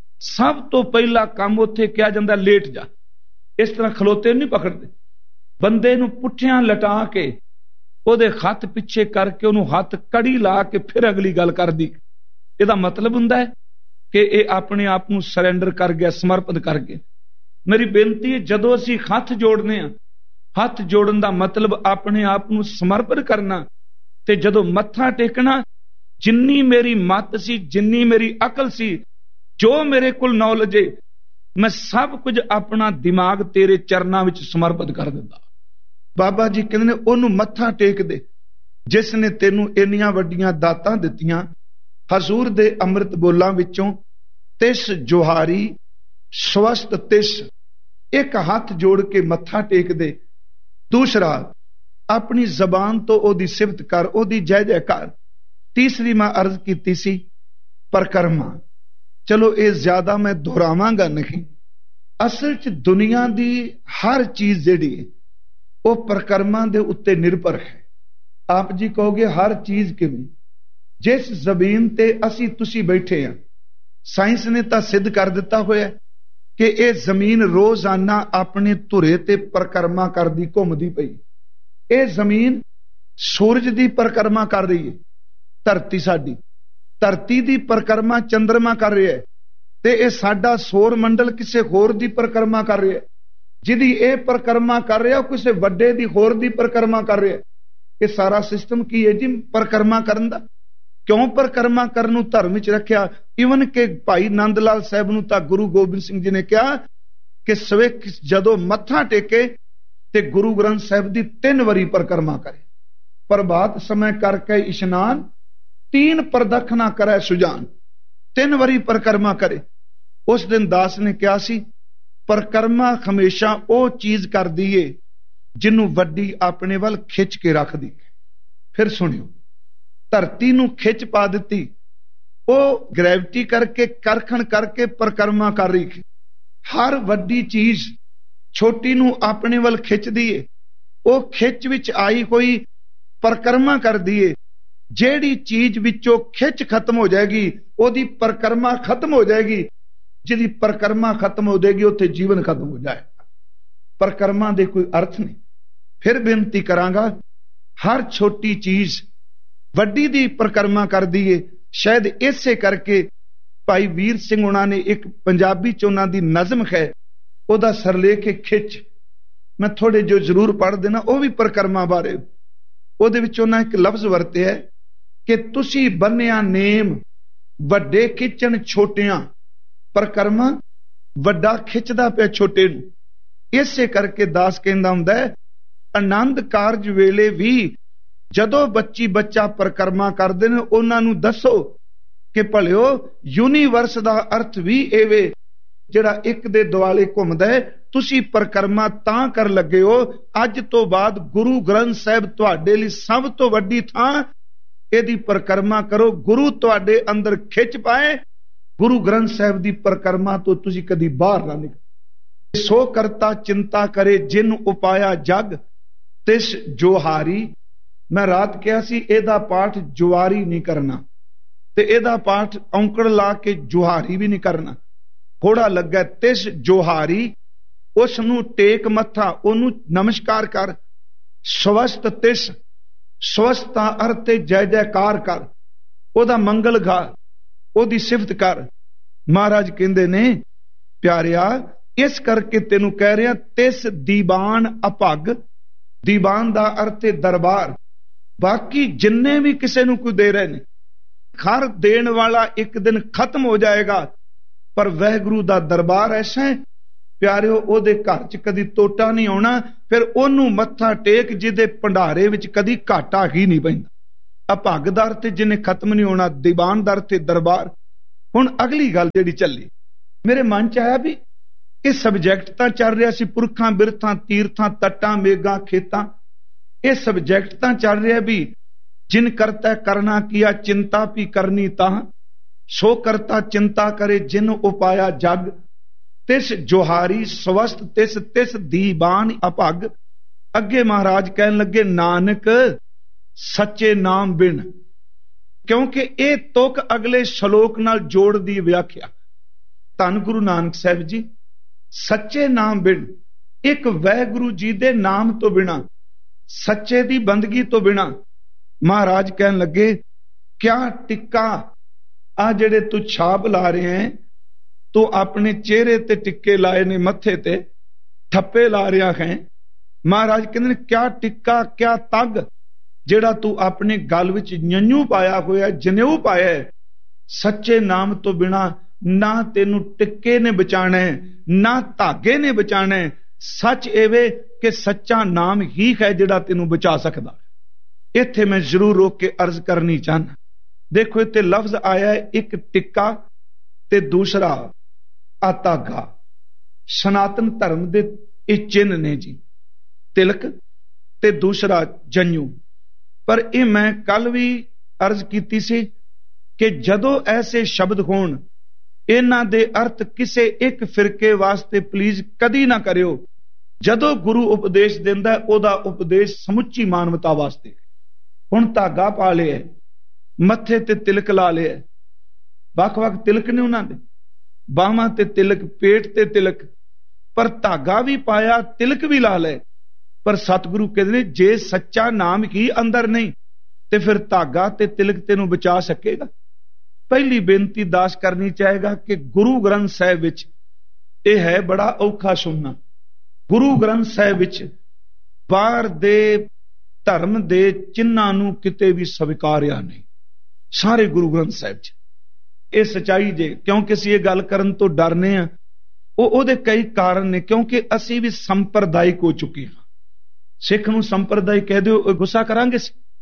ਸਭ ਤੋਂ ਪਹਿਲਾ ਕੰਮ ਉੱਥੇ ਕਿਹਾ ਜਾਂਦਾ ਲੇਟ ਜਾ। ਇਸ ਤਰ੍ਹਾਂ ਖਲੋਤੇ ਨਹੀਂ ਪਕੜਦੇ, ਬੰਦੇ ਨੂੰ ਪੁੱਠਿਆਂ ਲਟਾ ਕੇ ਉਹਦੇ ਹੱਥ ਪਿੱਛੇ ਕਰਕੇ ਉਹਨੂੰ ਹੱਥ ਕੜੀ ਲਾ ਕੇ ਫਿਰ ਅਗਲੀ ਗੱਲ ਕਰਦੀ। ਇਹਦਾ ਮਤਲਬ ਹੁੰਦਾ ਹੈ ਕਿ ਇਹ ਆਪਣੇ ਆਪ ਨੂੰ ਸਰੈਂਡਰ ਕਰ ਗਿਆ, ਸਮਰਪਿਤ ਕਰ ਗਿਆ। ਮੇਰੀ ਬੇਨਤੀ ਹੈ, ਜਦੋਂ ਅਸੀਂ ਹੱਥ ਜੋੜਨੇ ਆ, ਹੱਥ ਜੋੜਨ ਦਾ ਮਤਲਬ ਆਪਣੇ ਆਪ ਨੂੰ ਸਮਰਪਿਤ ਕਰਨਾ। ਤੇ ਜਦੋਂ ਮੱਥਾ ਟੇਕਣਾ, ਜਿੰਨੀ ਮੇਰੀ ਮੱਤ ਸੀ, ਜਿੰਨੀ ਮੇਰੀ ਅਕਲ ਸੀ, ਜੋ ਮੇਰੇ ਕੋਲ ਨੌਲੇਜ ਹੈ, ਮੈਂ ਸਭ ਕੁਝ ਆਪਣਾ ਦਿਮਾਗ ਤੇਰੇ ਚਰਨਾਂ ਵਿੱਚ ਸਮਰਪਿਤ ਕਰ ਦਿੰਦਾ। ਬਾਬਾ ਜੀ ਕਹਿੰਦੇ ਨੇ, ਉਹਨੂੰ ਮੱਥਾ ਟੇਕ ਦੇ ਜਿਸ ਨੇ ਤੈਨੂੰ ਇੰਨੀਆਂ ਵੱਡੀਆਂ ਦਾਤਾਂ ਦਿੱਤੀਆਂ। ਹਜ਼ੂਰ ਦੇ ਅੰਮ੍ਰਿਤ ਬੋਲਾਂ ਵਿੱਚੋਂ ਤਿਸ ਜੋਹਾਰੀ ਸਵਸਤ ਤਿਸ, ਇੱਕ ਹੱਥ ਜੋੜ ਕੇ ਮੱਥਾ ਟੇਕ ਦੇ। ਦੂਸਰਾ, ਆਪਣੀ ਜ਼ਬਾਨ ਤੋਂ ਉਹਦੀ ਸਿਫਤ ਕਰ, ਉਹਦੀ ਜੈ ਜੈਕਾਰ। ਤੀਸਰੀ ਮੈਂ ਅਰਜ਼ ਕੀਤੀ ਸੀ ਪਰਕਰਮਾ। ਚਲੋ ਇਹ ਜ਼ਿਆਦਾ ਮੈਂ ਦੁਹਰਾਵਾਂਗਾ ਨਹੀਂ। ਅਸਲ 'ਚ ਦੁਨੀਆ ਦੀ ਹਰ ਚੀਜ਼ ਜਿਹੜੀ ਹੈ ਉਹ ਪ੍ਰਕਰਮਾਂ ਦੇ ਉੱਤੇ ਨਿਰਭਰ ਹੈ। ਆਪ ਜੀ ਕਹੋਗੇ ਹਰ ਚੀਜ਼ ਕਿਵੇਂ? ਜਿਸ ਜ਼ਮੀਨ ਤੇ ਅਸੀਂ ਤੁਸੀਂ ਬੈਠੇ ਹਾਂ, ਸਾਇੰਸ ਨੇ ਤਾਂ ਸਿੱਧ ਕਰ ਦਿੱਤਾ ਹੋਇਆ ਕਿ ਇਹ ਜ਼ਮੀਨ ਰੋਜ਼ਾਨਾ ਆਪਣੇ ਧੁਰੇ ਤੇ ਪ੍ਰਕਰਮਾ ਕਰਦੀ ਘੁੰਮਦੀ ਪਈ। ਇਹ ਜ਼ਮੀਨ ਸੂਰਜ ਦੀ ਪ੍ਰਕਰਮਾ ਕਰ ਰਹੀ ਹੈ, ਧਰਤੀ ਸਾਡੀ ਧਰਤੀ ਦੀ ਪ੍ਰਕਰਮਾ ਚੰਦਰਮਾ ਕਰ ਰਿਹਾ ਹੈ, ਤੇ ਇਹ ਸਾਡਾ ਸੌਰ ਮੰਡਲ ਕਿਸੇ ਹੋਰ ਦੀ ਪ੍ਰਕਰਮਾ ਕਰ ਰਿਹਾ ਹੈ। ਜਿਹਦੀ ਇਹ ਪ੍ਰਕਰਮਾ ਕਰ ਰਿਹਾ, ਉਹ ਕਿਸੇ ਵੱਡੇ ਦੀ ਹੋਰ ਦੀ ਪ੍ਰਕਰਮਾ ਕਰ ਰਿਹਾ। ਇਹ ਸਾਰਾ ਸਿਸਟਮ ਕੀ ਹੈ ਜੀ? ਪ੍ਰਕਰਮਾ ਕਰਨ ਦਾ। ਕਿਉਂ ਪ੍ਰਕਰਮਾ ਕਰਨ ਨੂੰ ਧਰਮ ਵਿੱਚ ਰੱਖਿਆ? ਇਵਨ ਕਿ ਭਾਈ ਨੰਦ ਲਾਲ ਸਾਹਿਬ ਨੂੰ ਤਾਂ ਗੁਰੂ ਗੋਬਿੰਦ ਸਿੰਘ ਜੀ ਨੇ ਕਿਹਾ ਕਿ ਸਵੇ ਜਦੋਂ ਮੱਥਾ ਟੇਕੇ ਤੇ ਗੁਰੂ ਗ੍ਰੰਥ ਸਾਹਿਬ ਦੀ ਤਿੰਨ ਵਾਰੀ ਪ੍ਰਕਰਮਾ ਕਰੇ। ਪ੍ਰਭਾਤ ਸਮੇਂ ਕਰਕੇ ਇਸ਼ਨਾਨ, ਤੀਨ ਪ੍ਰਦਖਣਾ ਕਰੇ ਸੁਜਾਨ। ਤਿੰਨ ਵਾਰੀ ਪ੍ਰਕਰਮਾ ਕਰੇ। ਉਸ ਦਿਨ ਦਾਸ ਨੇ ਕਿਹਾ ਸੀ, ਪ੍ਰਕਰਮਾ ਹਮੇਸ਼ਾ ਉਹ ਚੀਜ਼ ਕਰਦੀ ਏ ਜਿਹਨੂੰ ਵੱਡੀ ਆਪਣੇ ਵੱਲ ਖਿੱਚ ਕੇ ਰੱਖਦੀ। ਫਿਰ ਸੁਣਿਓ, ਧਰਤੀ ਨੂੰ ਖਿੱਚ ਪਾ ਦਿੱਤੀ, ਉਹ ਗ੍ਰੈਵਿਟੀ ਕਰਕੇ ਕਰਖਣ ਕਰਕੇ ਪ੍ਰਕਰਮਾ ਕਰ ਰਹੀ। ਹਰ ਵੱਡੀ ਚੀਜ਼ ਛੋਟੀ ਨੂੰ ਆਪਣੇ ਵੱਲ ਖਿੱਚਦੀ ਏ, ਉਹ ਖਿੱਚ ਵਿੱਚ ਆਈ ਹੋਈ ਪ੍ਰਕਰਮਾ ਕਰਦੀ ਏ। ਜਿਹੜੀ ਚੀਜ਼ ਵਿੱਚੋਂ ਖਿੱਚ ਖਤਮ ਹੋ ਜਾਏਗੀ, ਉਹਦੀ ਪ੍ਰਕਰਮਾ ਖਤਮ ਹੋ ਜਾਏਗੀ। ਜਿਹਦੀ ਪ੍ਰਕਰਮਾ ਖਤਮ ਹੋ ਜਾਏਗੀ, ਉੱਥੇ ਜੀਵਨ ਖਤਮ ਹੋ ਜਾਏਗਾ। ਪ੍ਰਕਰਮਾ ਦੇ ਕੋਈ ਅਰਥ ਨਹੀਂ। ਫਿਰ ਬੇਨਤੀ ਕਰਾਂਗਾ, ਹਰ ਛੋਟੀ ਚੀਜ਼ ਵੱਡੀ ਦੀ ਪ੍ਰਕਰਮਾ ਕਰਦੀ ਏ। ਸ਼ਾਇਦ ਇਸੇ ਕਰਕੇ ਭਾਈ ਵੀਰ ਸਿੰਘ ਉਹਨਾਂ ਨੇ ਇੱਕ ਪੰਜਾਬੀ ਚ ਉਹਨਾਂ ਦੀ ਨਜ਼ਮ ਹੈ, ਉਹਦਾ ਸਰਲੇਖ ਹੈ ਖਿੱਚ। ਮੈਂ ਥੋੜੇ ਜੋ ਜ਼ਰੂਰ ਪੜ੍ਹ ਦੇਣਾ, ਉਹ ਵੀ ਪ੍ਰਕਰਮਾ ਬਾਰੇ। ਉਹਦੇ ਵਿੱਚ ਉਹਨਾਂ ਇੱਕ ਲਫ਼ਜ਼ ਵਰਤਿਆ ਕਿ ਤੁਸੀਂ ਬੰਨਿਆ ਨੇਮ ਵੱਡੇ ਖਿੱਚਣ ਛੋਟਿਆਂ। ਪ੍ਰਕਰਮਾ ਵੱਡਾ ਖਿੱਚਦਾ ਪਿਆ ਛੋਟੇ ਨੂੰ। ਇਸੇ ਕਰਕੇ ਦਾਸ ਕਹਿੰਦਾ ਹੁੰਦਾ ਹੈ, ਆਨੰਦ ਕਾਰਜ ਵੇਲੇ ਵੀ ਜਦੋਂ ਬੱਚੀ ਬੱਚਾ ਪ੍ਰਕਰਮਾ ਕਰਦੇ ਨੇ, ਉਹਨਾਂ ਨੂੰ ਦੱਸੋ ਕਿ ਭਲਿਓ ਯੂਨੀਵਰਸ ਦਾ ਅਰਥ ਵੀ ਇਹ ਵੇ ਜਿਹੜਾ ਇੱਕ ਦੇ ਦੁਆਲੇ ਘੁੰਮਦਾ ਹੈ। ਤੁਸੀਂ ਪ੍ਰਕਰਮਾ ਤਾਂ ਕਰ ਲੱਗੇ ਹੋ, ਅੱਜ ਤੋਂ ਬਾਅਦ ਗੁਰੂ ਗ੍ਰੰਥ ਸਾਹਿਬ ਤੁਹਾਡੇ ਲਈ ਸਭ ਤੋਂ ਵੱਡੀ ਥਾਂ। ਇਹਦੀ ਪ੍ਰਕਰਮਾ ਕਰੋ, ਗੁਰੂ ਤੁਹਾਡੇ ਅੰਦਰ ਖਿੱਚ ਪਾਏ। ਗੁਰੂ ਗ੍ਰੰਥ ਸਾਹਿਬ ਦੀ ਪ੍ਰਕਰਮਾ ਤੋਂ ਤੁਸੀਂ ਕਦੀ ਬਾਹਰ ਨਾ ਨਿਕਲ। ਸੋ ਕਰਤਾ ਚਿੰਤਾ ਕਰੇ ਜਿਨ ਉਪਾਇਆ ਜਗ ਤਿਸ ਜੋਹਾਰੀ। ਮੈਂ ਰਾਤ ਕਿਹਾ ਸੀ ਇਹਦਾ ਪਾਠ ਜੁਆਰੀ ਨਹੀਂ ਕਰਨਾ, ਤੇ ਇਹਦਾ ਪਾਠ ਔਂਕੜ ਲਾ ਕੇ ਜੁਹਾਰੀ ਵੀ ਨਹੀਂ ਕਰਨਾ। ਥੋੜਾ ਲੱਗਾ ਤਿਸ ਜੋਹਾਰੀ, ਉਸ ਨੂੰ ਟੇਕ ਮੱਥਾ, ਉਹਨੂੰ ਨਮਸਕਾਰ ਕਰ। ਸਵਸਤ ਤਿਸ, ਸਵਸਤਾ ਅਰਥ ਜੈ ਜੈਕਾਰ ਕਰ, ਉਹਦਾ ਮੰਗਲ ਗਾ, ਉਹਦੀ ਸਿਫਤ ਕਰ। ਮਹਾਰਾਜ ਕਹਿੰਦੇ ਨੇ, ਪਿਆਰਿਆ ਇਸ ਕਰਕੇ ਤੈਨੂੰ ਕਹਿ ਰਿਹਾ, ਤਿਸ ਦੀਵਾਨ ਅਭਗ। ਦੀਵਾਨ ਦਾ ਅਰਥ ਹੈ ਦਰਬਾਰ। ਬਾਕੀ ਜਿੰਨੇ ਵੀ ਕਿਸੇ ਨੂੰ ਕੋਈ ਦੇ ਰਹੇ ਨੇ, ਹਰ ਦੇਣ ਵਾਲਾ ਇੱਕ ਦਿਨ ਖਤਮ ਹੋ ਜਾਏਗਾ, ਪਰ ਵਾਹਿਗੁਰੂ ਦਾ ਦਰਬਾਰ ਐਸਾ ਹੈ ਪਿਆਰਿਓ ਉਹਦੇ ਘਰ 'ਚ ਕਦੀ ਟੋਟਾ ਨਹੀਂ ਆਉਣਾ, ਫਿਰ ਉਹਨੂੰ ਮੱਥਾ ਟੇਕ ਜਿਹਦੇ ਭੰਡਾਰੇ ਵਿੱਚ ਕਦੀ ਘਾਟਾ ਹੀ ਨਹੀਂ ਪੈਂਦਾ। ਅਭਾਗਦਾਰ ਤੇ ਜਿਹਨੇ ਖਤਮ ਨਹੀਂ ਹੋਣਾ, ਦੀਵਾਨਦਾਰ ਤੇ ਦਰਬਾਰ। ਹੁਣ ਅਗਲੀ ਗੱਲ ਜਿਹੜੀ ਚੱਲੀ ਮੇਰੇ ਮਨ 'ਚ ਆਇਆ ਵੀ ਇਹ ਸਬਜੈਕਟ ਤਾਂ ਚੱਲ ਰਿਹਾ ਸੀ ਪੁਰਖਾਂ ਬਿਰਥਾਂ ਤੀਰਥਾਂ ਤੱਟਾਂ ਮੇਘਾਂ ਖੇਤਾਂ, ਇਹ ਸਬਜੈਕਟ ਤਾਂ ਚੱਲ ਰਿਹਾ ਵੀ ਜਿਨ ਕਰਤਾ ਕਰਨਾ ਕੀਆ ਚਿੰਤਾ ਵੀ ਕਰਨੀ ਤਾਂ ਸੋ ਕਰਤਾ ਚਿੰਤਾ ਕਰੇ ਜਿਨ ਉਪਾਇਆ ਜਗ ਤਿਸ ਜੋਹਾਰੀ ਸਵਸਤ ਤਿਸ ਤਿਸ ਦੀਵਾਨ ਅਭਗ। ਅੱਗੇ ਮਹਾਰਾਜ ਕਹਿਣ ਲੱਗੇ ਨਾਨਕ ਸੱਚੇ ਨਾਮ ਬਿਨ, ਕਿਉਂਕਿ ਇਹ ਤੁਕ ਅਗਲੇ ਸ਼ਲੋਕ ਨਾਲ ਜੋੜ ਦੀ ਵਿਆਖਿਆ। ਧੰਨ ਗੁਰੂ ਨਾਨਕ ਸਾਹਿਬ ਜੀ, ਸੱਚੇ ਨਾਮ ਬਿਨ, ਇੱਕ ਵਾਹਿਗੁਰੂ ਜੀ ਦੇ ਨਾਮ ਤੋਂ ਬਿਨਾ, ਸੱਚੇ ਦੀ ਬੰਦਗੀ ਤੋਂ ਬਿਨਾ, ਮਹਾਰਾਜ ਕਹਿਣ ਲੱਗੇ ਕਿਆ ਟਿੱਕਾ ਆ ਜਿਹੜੇ ਤੂੰ ਛਾਪ ਲਾ ਰਹੇ ਹੈ, ਤੂੰ ਆਪਣੇ ਚਿਹਰੇ ਤੇ ਟਿੱਕੇ ਲਾਏ ਨੇ, ਮੱਥੇ ਤੇ ਠੱਪੇ ਲਾ ਰਿਹਾ ਹੈ। ਮਹਾਰਾਜ ਕਹਿੰਦੇ ਨੇ ਕਿਆ ਟਿੱਕਾ ਕਿਆ ਤੱਗ ਜਿਹੜਾ ਤੂੰ ਆਪਣੇ ਗਲ ਵਿੱਚ ਜੰਝੂ ਪਾਇਆ ਹੋਇਆ, ਜਨੇਊ ਪਾਇਆ, ਸੱਚੇ ਨਾਮ ਤੋਂ ਬਿਨਾ ਨਾ ਤੈਨੂੰ ਟਿੱਕੇ ਨੇ ਬਚਾਣਾ ਨਾ ਧਾਗੇ ਨੇ ਬਚਾਣਾ। ਸੱਚ ਇਹਵੇ ਕਿ ਸੱਚਾ ਨਾਮ ਹੀ ਹੈ ਜਿਹੜਾ ਤੈਨੂੰ ਬਚਾ ਸਕਦਾ। ਇੱਥੇ ਮੈਂ ਜ਼ਰੂਰ ਰੋਕ ਕੇ ਅਰਜ਼ ਕਰਨੀ ਚਾਹੁੰਦਾ, ਦੇਖੋ ਇੱਥੇ ਲਫ਼ਜ਼ ਆਇਆ ਹੈ ਇੱਕ ਟਿੱਕਾ ਤੇ ਦੂਸਰਾ ਆ ਧਾਗਾ। ਸਨਾਤਨ ਧਰਮ ਦੇ ਇਹ ਚਿੰਨ੍ਹ ਨੇ ਜੀ, ਤਿਲਕ ਤੇ ਦੂਸਰਾ ਜੰਝੂ। ਪਰ ਇਹ ਮੈਂ ਕੱਲ ਵੀ ਅਰਜ਼ ਕੀਤੀ ਸੀ ਕਿ ਜਦੋਂ ਐਸੇ ਸ਼ਬਦ ਹੋਣ, ਇਹਨਾਂ ਦੇ ਅਰਥ ਕਿਸੇ ਇੱਕ ਫਿਰਕੇ ਵਾਸਤੇ ਪਲੀਜ਼ ਕਦੀ ਨਾ ਕਰਿਓ। ਜਦੋਂ ਗੁਰੂ ਉਪਦੇਸ਼ ਦਿੰਦਾ ਉਹਦਾ ਉਪਦੇਸ਼ ਸਮੁੱਚੀ ਮਾਨਵਤਾ ਵਾਸਤੇ। ਹੁਣ ਧਾਗਾ ਪਾ ਲਿਆ, ਮੱਥੇ ਤੇ ਤਿਲਕ ਲਾ ਲਿਆ, ਵੱਖ-ਵੱਖ ਤਿਲਕ ਨੇ ਉਹਨਾਂ ਦੇ, ਬਾਹਾਂ ਤੇ ਤਿਲਕ, ਪੇਟ ਤੇ ਤਿਲਕ, ਪਰ ਧਾਗਾ ਵੀ ਪਾਇਆ, ਤਿਲਕ ਵੀ ਲਾ ਲਏ। ਪਰ ਸਤਿਗੁਰੂ ਕਹਿੰਦੇ ਨੇ ਜੇ ਸੱਚਾ ਨਾਮ ਹੀ ਅੰਦਰ ਨਹੀਂ ਤੇ ਫਿਰ ਧਾਗਾ ਤੇ ਤਿਲਕ ਤੈਨੂੰ ਬਚਾ ਸਕੇਗਾ। ਪਹਿਲੀ ਬੇਨਤੀ ਦਾਸ ਕਰਨੀ ਚਾਹੇਗਾ ਕਿ ਗੁਰੂ ਗ੍ਰੰਥ ਸਾਹਿਬ ਵਿੱਚ ਇਹ ਹੈ ਬੜਾ ਔਖਾ ਸੁਣਨਾ। ਗੁਰੂ ਗ੍ਰੰਥ ਸਾਹਿਬ ਵਿੱਚ ਬਾਹਰ ਦੇ ਧਰਮ ਦੇ ਚਿੰਨ੍ਹਾਂ ਨੂੰ ਕਿਤੇ ਵੀ ਸਵੀਕਾਰਿਆ ਨਹੀਂ, ਸਾਰੇ ਗੁਰੂ ਗ੍ਰੰਥ ਸਾਹਿਬ 'ਚ। ਇਹ ਸਚਾਈ ਜੇ, ਕਿਉਂਕਿ ਅਸੀਂ ਇਹ ਗੱਲ ਕਰਨ ਤੋਂ ਡਰਨੇ ਆ, ਉਹ ਉਹਦੇ ਕਈ ਕਾਰਨ ਨੇ। ਕਿਉਂਕਿ ਅਸੀਂ ਵੀ ਸੰਪਰਦਾਇਕ ਹੋ ਚੁੱਕੇ ਹਾਂ। ਸਿੱਖ ਨੂੰ ਸੰਪਰਦਾਇ ਕਹਿ ਦਿਓ, ਗੁੱਸਾ ਕਰਾਂਗੇ।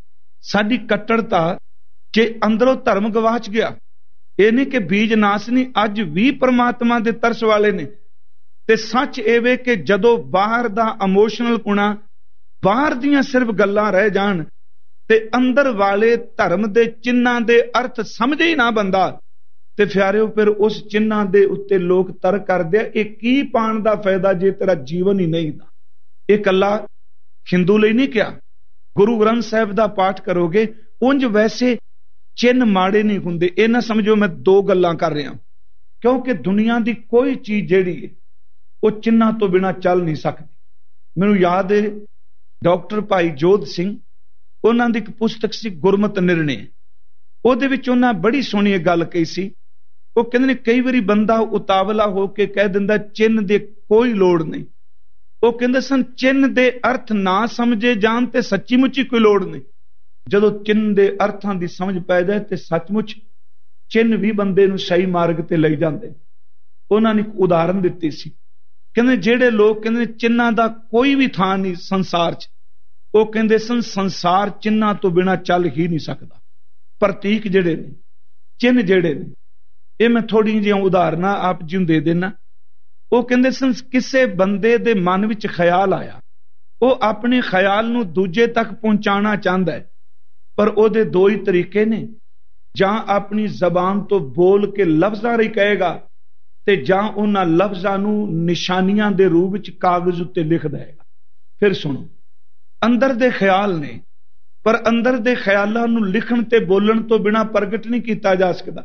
ਸਾਡੀ ਕੱਟੜਤਾ ਜੇ ਅੰਦਰੋਂ ਧਰਮ ਗਵਾਚ ਗਿਆ। ਇਹ ਨਹੀਂ ਕਿ ਬੀਜ ਨਾਸ ਨਹੀਂ, ਅੱਜ ਵੀ ਪਰਮਾਤਮਾ ਦੇ ਤਰਸ ਵਾਲੇ ਨੇ। ਤੇ ਸੱਚ ਇਹ ਵੇ ਕਿ ਜਦੋਂ ਬਾਹਰ ਦਾ ਇਮੋਸ਼ਨਲ ਪੁਣਾ, ਬਾਹਰ ਦੀਆਂ ਸਿਰਫ ਗੱਲਾਂ ਰਹਿ ਜਾਣ ਤੇ ਅੰਦਰ ਵਾਲੇ ਧਰਮ ਦੇ ਚਿੰਨ੍ਹਾਂ ਦੇ ਅਰਥ ਸਮਝੇ ਹੀ ਨਾ ਬੰਦਾ, ਤੇ ਫਿਆਰਿਓ ਫਿਰ ਉਸ ਚਿੰਨ੍ਹਾਂ ਦੇ ਉੱਤੇ ਲੋਕ ਤਰਕ ਕਰਦੇ ਆ, ਇਹ ਕੀ ਪਾਣ ਦਾ ਫਾਇਦਾ ਜੇ ਤੇਰਾ ਜੀਵਨ ਹੀ ਨਹੀਂ ਦਾ। ਇਹ ਕੱਲਾ ਹਿੰਦੂ ਲਈ ਨਹੀਂ ਕਿਹਾ। ਗੁਰੂ ਗ੍ਰੰਥ ਸਾਹਿਬ ਦਾ ਪਾਠ ਕਰੋਗੇ, ਉਂਝ ਵੈਸੇ ਚਿੰਨ ਮਾੜੇ ਨਹੀਂ ਹੁੰਦੇ। ਇਹ ਨਾ ਸਮਝੋ ਮੈਂ ਦੋ ਗੱਲਾਂ ਕਰ ਰਿਹਾ, ਕਿਉਂਕਿ ਦੁਨੀਆ ਦੀ ਕੋਈ ਚੀਜ਼ ਜਿਹੜੀ ਹੈ ਉਹ ਚਿੰਨਾਂ ਤੋਂ ਬਿਨਾਂ ਚੱਲ ਨਹੀਂ ਸਕਦੀ। ਮੈਨੂੰ ਯਾਦ ਹੈ ਡਾਕਟਰ ਭਾਈ ਜੋਧ ਸਿੰਘ, ਉਹਨਾਂ ਦੀ ਇੱਕ ਪੁਸਤਕ ਸੀ ਗੁਰਮਤਿ ਨਿਰਣੇ। ਉਹਦੇ ਵਿੱਚ ਉਹਨਾਂ ਬੜੀ ਸੋਹਣੀ ਗੱਲ ਕਹੀ ਸੀ। ਉਹ ਕਹਿੰਦੇ ਨੇ ਕਈ ਵਾਰੀ ਬੰਦਾ ਉਤਾਵਲਾ ਹੋ ਕੇ ਕਹਿ ਦਿੰਦਾ ਚਿੰਨ ਦੀ ਕੋਈ ਲੋੜ ਨਹੀਂ। ਉਹ ਕਹਿੰਦੇ ਸਨ ਚਿੰਨ ਦੇ ਅਰਥ ਨਾ ਸਮਝੇ ਜਾਣ ਤੇ ਸੱਚੀ ਮੁੱਚੀ ਕੋਈ ਲੋੜ ਨਹੀਂ। ਜਦੋਂ ਚਿੰਨ ਦੇ ਅਰਥਾਂ ਦੀ ਸਮਝ ਪੈ ਜਾਏ ਤੇ ਸੱਚਮੁੱਚ ਚਿੰਨ ਵੀ ਬੰਦੇ ਨੂੰ ਸਹੀ ਮਾਰਗ ਤੇ ਲਈ ਜਾਂਦੇ। ਉਹਨਾਂ ਨੇ ਇੱਕ ਉਦਾਹਰਨ ਦਿੱਤੀ ਸੀ, ਕਹਿੰਦੇ ਜਿਹੜੇ ਲੋਕ ਕਹਿੰਦੇ ਚਿੰਨਾਂ ਦਾ ਕੋਈ ਵੀ ਥਾਂ ਨਹੀਂ ਸੰਸਾਰ 'ਚ, ਉਹ ਕਹਿੰਦੇ ਸਨ ਸੰਸਾਰ ਚਿੰਨਾਂ ਤੋਂ ਬਿਨਾਂ ਚੱਲ ਹੀ ਨਹੀਂ ਸਕਦਾ। ਪ੍ਰਤੀਕ ਜਿਹੜੇ ਨੇ, ਚਿੰਨ ਜਿਹੜੇ ਨੇ, ਇਹ ਮੈਂ ਥੋੜ੍ਹੀਆਂ ਜਿਹੀਆਂ ਉਦਾਹਰਨਾਂ ਆਪ ਜੀ ਨੂੰ ਦੇ ਦੇਣਾ। ਉਹ ਕਹਿੰਦੇ ਸਨ ਕਿਸੇ ਬੰਦੇ ਦੇ ਮਨ ਵਿੱਚ ਖਿਆਲ ਆਇਆ, ਉਹ ਆਪਣੇ ਖਿਆਲ ਨੂੰ ਦੂਜੇ ਤੱਕ ਪਹੁੰਚਾਉਣਾ ਚਾਹੁੰਦਾ ਹੈ, ਪਰ ਉਹਦੇ ਦੋ ਹੀ ਤਰੀਕੇ ਨੇ, ਜਾਂ ਆਪਣੀ ਜ਼ਬਾਨ ਤੋਂ ਬੋਲ ਕੇ ਲਫ਼ਜ਼ਾਂ ਰਾਹੀਂ ਕਹੇਗਾ ਤੇ ਜਾਂ ਉਹਨਾਂ ਲਫ਼ਜ਼ਾਂ ਨੂੰ ਨਿਸ਼ਾਨੀਆਂ ਦੇ ਰੂਪ ਵਿੱਚ ਕਾਗਜ਼ ਉੱਤੇ ਲਿਖ ਦੇਗਾ। ਫਿਰ ਸੁਣੋ, ਅੰਦਰ ਦੇ ਖਿਆਲ ਨੇ, ਪਰ ਅੰਦਰ ਦੇ ਖਿਆਲਾਂ ਨੂੰ ਲਿਖਣ ਤੇ ਬੋਲਣ ਤੋਂ ਬਿਨਾਂ ਪ੍ਰਗਟ ਨਹੀਂ ਕੀਤਾ ਜਾ ਸਕਦਾ।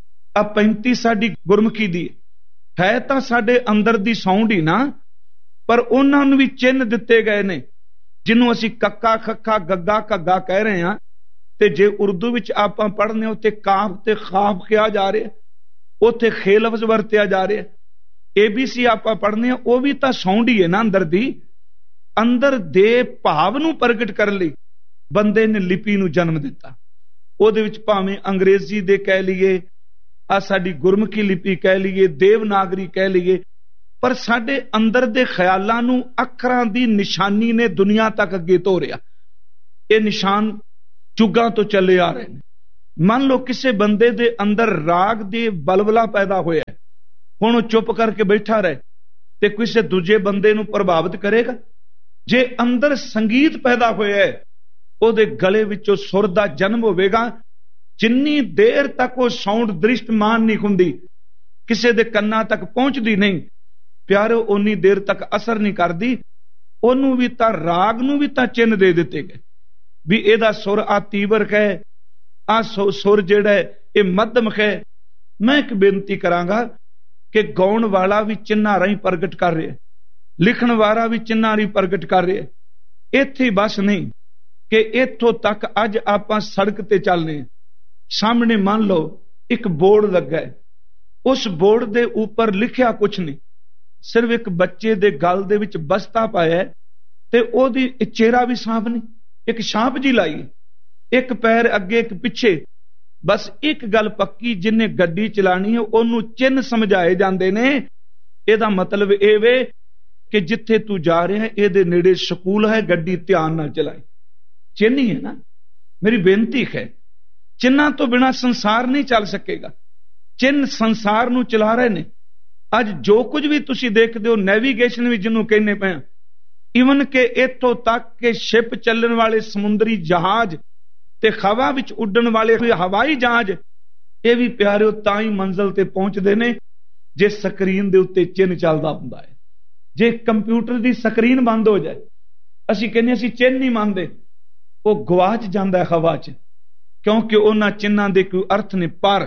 ਆ ਪੈਂਤੀ ਸਾਡੀ ਗੁਰਮੁਖੀ ਦੀ ਹੈ ਤਾਂ ਸਾਡੇ ਅੰਦਰ ਦੀ ਸਾਊਂਡ ਹੀ ਨਾ, ਪਰ ਉਹਨਾਂ ਨੂੰ ਵੀ ਚਿੰਨ ਦਿੱਤੇ ਗਏ ਨੇ, ਜਿਹਨੂੰ ਅਸੀਂ ਕੱਕਾ ਖੱਖਾ ਗੱਗਾ ਘੱਗਾ ਕਹਿ ਰਹੇ ਹਾਂ। ਤੇ ਜੇ ਉਰਦੂ ਵਿੱਚ ਆਪਾਂ ਪੜ੍ਹਨੇ ਉੱਤੇ ਕਾਫ ਤੇ ਖਾਫ ਕਿਹਾ ਜਾ ਰਿਹਾ, ਉੱਥੇ ਖੇ ਲਫ਼ਜ਼ ਵਰਤਿਆ ਜਾ ਰਿਹਾ। ਏ ਬੀ ਸੀ ਆਪਾਂ ਪੜ੍ਹਨੇ ਆ, ਉਹ ਵੀ ਤਾਂ ਸਾਊਂਡ ਹੀ ਹੈ ਨਾ ਅੰਦਰ ਦੀ। ਅੰਦਰ ਦੇ ਭਾਵ ਨੂੰ ਪ੍ਰਗਟ ਕਰਨ ਲਈ ਬੰਦੇ ਨੇ ਲਿਪੀ ਨੂੰ ਜਨਮ ਦਿੱਤਾ। ਉਹਦੇ ਵਿੱਚ ਭਾਵੇਂ ਅੰਗਰੇਜ਼ੀ ਦੇ ਕਹਿ ਲਈਏ, ਆ ਸਾਡੀ ਗੁਰਮੁਖੀ ਲਿਪੀ ਕਹਿ ਲਈਏ, ਦੇਵਨਾਗਰੀ ਕਹਿ ਲਈਏ, ਪਰ ਸਾਡੇ ਅੰਦਰ ਦੇ ਖਿਆਲਾਂ ਨੂੰ ਅੱਖਰਾਂ ਦੀ ਨਿਸ਼ਾਨੀ ਨੇ ਦੁਨੀਆ ਤੱਕ ਅੱਗੇ ਤੋਰਿਆ। ਇਹ ਨਿਸ਼ਾਨ ਚੁੱਗਾਂ ਤੋਂ ਚੱਲੇ ਆ ਰਹੇ ਨੇ। ਮੰਨ ਲਓ ਕਿਸੇ ਬੰਦੇ ਦੇ ਅੰਦਰ ਰਾਗ ਦੇ ਬਲਬਲਾ ਪੈਦਾ ਹੋਇਆ, ਹੁਣ ਉਹ ਚੁੱਪ ਕਰਕੇ ਬੈਠਾ ਰਹੇ ਤੇ ਕਿਸੇ ਦੂਜੇ ਬੰਦੇ ਨੂੰ ਪ੍ਰਭਾਵਿਤ ਕਰੇਗਾ? ਜੇ ਅੰਦਰ ਸੰਗੀਤ ਪੈਦਾ ਹੋਇਆ ਹੈ, ਉਹਦੇ ਗਲੇ ਵਿੱਚੋਂ ਸੁਰ ਦਾ ਜਨਮ ਹੋਵੇਗਾ, ਜਿੰਨੀ ਦੇਰ ਤੱਕ ਉਹ ਸਾਊਂਡ ਦ੍ਰਿਸ਼ਟਮਾਨ ਨਹੀਂ ਹੁੰਦੀ, ਕਿਸੇ ਦੇ ਕੰਨਾਂ ਤੱਕ ਪਹੁੰਚਦੀ ਨਹੀਂ, ਪਿਆਰੋ ਉਨੀ ਦੇਰ ਤੱਕ ਅਸਰ ਨਹੀਂ ਕਰਦੀ। ਉਹਨੂੰ ਵੀ ਤਾਂ ਰਾਗ ਨੂੰ ਵੀ ਤਾਂ ਚਿੰਨ੍ਹ ਦੇ ਦਿੱਤੇ ਗਏ ਵੀ ਇਹਦਾ ਸੁਰ ਆ ਤੀਵਰਕ ਹੈ, ਆ ਸੁਰ ਜਿਹੜਾ ਹੈ ਇਹ ਮੱਧਮਕ ਹੈ। ਮੈਂ ਇੱਕ ਬੇਨਤੀ ਕਰਾਂਗਾ ਕਿ ਗਾਉਣ ਵਾਲਾ ਵੀ ਚਿੰਨ੍ਹਾਂ ਰਾਹੀਂ ਪ੍ਰਗਟ ਕਰ ਰਿਹਾ, ਲਿਖਣ ਵਾਲਾ ਵੀ ਚਿੰਨ੍ਹਾਂ ਰਾਹੀਂ ਪ੍ਰਗਟ ਕਰ ਰਿਹਾ। ਇੱਥੇ ਬਸ ਨਹੀਂ ਕਿ ਇੱਥੋਂ ਤੱਕ ਅੱਜ ਆਪਾਂ ਸੜਕ ਤੇ ਚੱਲਨੇ, ਸਾਹਮਣੇ ਮੰਨ ਲਓ ਇੱਕ ਬੋਰਡ ਲੱਗਾ ਹੈ, ਉਸ ਬੋਰਡ ਦੇ ਉੱਪਰ ਲਿਖਿਆ ਕੁਛ ਨਹੀਂ, ਸਿਰਫ ਇੱਕ ਬੱਚੇ ਦੇ ਗਲ ਦੇ ਵਿੱਚ ਬਸਤਾ ਪਾਇਆ ਤੇ ਉਹਦੀ ਚਿਹਰਾ ਵੀ ਸਾਫ਼ ਨਹੀਂ, ਇੱਕ ਛਾਪ ਜੀ ਲਾਈ, ਇੱਕ ਪੈਰ ਅੱਗੇ ਇੱਕ ਪਿੱਛੇ। ਬਸ ਇੱਕ ਗੱਲ ਪੱਕੀ, ਜਿਹਨੇ ਗੱਡੀ ਚਲਾਣੀ ਹੈ ਉਹਨੂੰ ਚਿੰਨ੍ਹ ਸਮਝਾਏ ਜਾਂਦੇ ਨੇ। ਇਹਦਾ ਮਤਲਬ ਇਹ ਵੇ ਕਿ ਜਿੱਥੇ ਤੂੰ ਜਾ ਰਿਹਾ ਇਹਦੇ ਨੇੜੇ ਸਕੂਲ ਹੈ, ਗੱਡੀ ਧਿਆਨ ਨਾਲ ਚਲਾਈ। ਚਿੰਨ੍ਹ ਹੀ ਹੈ ਨਾ। ਮੇਰੀ ਬੇਨਤੀ ਹੈ, ਚਿੰਨ੍ਹਾਂ ਤੋਂ ਬਿਨਾਂ ਸੰਸਾਰ ਨਹੀਂ ਚੱਲ ਸਕੇਗਾ। ਚਿੰਨ੍ਹ ਸੰਸਾਰ ਨੂੰ ਚਲਾ ਰਹੇ ਨੇ। ਅੱਜ ਜੋ ਕੁਝ ਵੀ ਤੁਸੀਂ ਦੇਖਦੇ ਹੋ, ਨੈਵੀਗੇਸ਼ਨ ਵੀ ਜਿਹਨੂੰ ਕਹਿੰਦੇ ਪਏ, ਇਵਨ ਕਿ ਇੱਥੋਂ ਤੱਕ ਕਿ ਸ਼ਿਪ ਚੱਲਣ ਵਾਲੇ ਸਮੁੰਦਰੀ ਜਹਾਜ਼ ਤੇ ਹਵਾ ਵਿੱਚ ਉੱਡਣ ਵਾਲੇ ਹਵਾਈ ਜਹਾਜ਼, ਇਹ ਵੀ ਪਿਆਰਿਓ ਤਾਂ ਹੀ ਮੰਜ਼ਿਲ ਤੇ ਪਹੁੰਚਦੇ ਨੇ ਜੇ ਸਕਰੀਨ ਦੇ ਉੱਤੇ ਚਿੰਨ੍ਹ ਚੱਲਦਾ ਹੁੰਦਾ ਹੈ। ਜੇ ਕੰਪਿਊਟਰ ਦੀ ਸਕਰੀਨ ਬੰਦ ਹੋ ਜਾਏ, ਅਸੀਂ ਕਹਿੰਦੇ ਅਸੀਂ ਚਿੰਨ੍ਹ ਨਹੀਂ ਮੰਨਦੇ, ਉਹ ਗਵਾਚ ਜਾਂਦਾ ਹਵਾ 'ਚ, ਕਿਉਂਕਿ ਉਹਨਾਂ ਚਿੰਨ੍ਹਾਂ ਦੇ ਕੋਈ ਅਰਥ ਨਹੀਂ। ਪਰ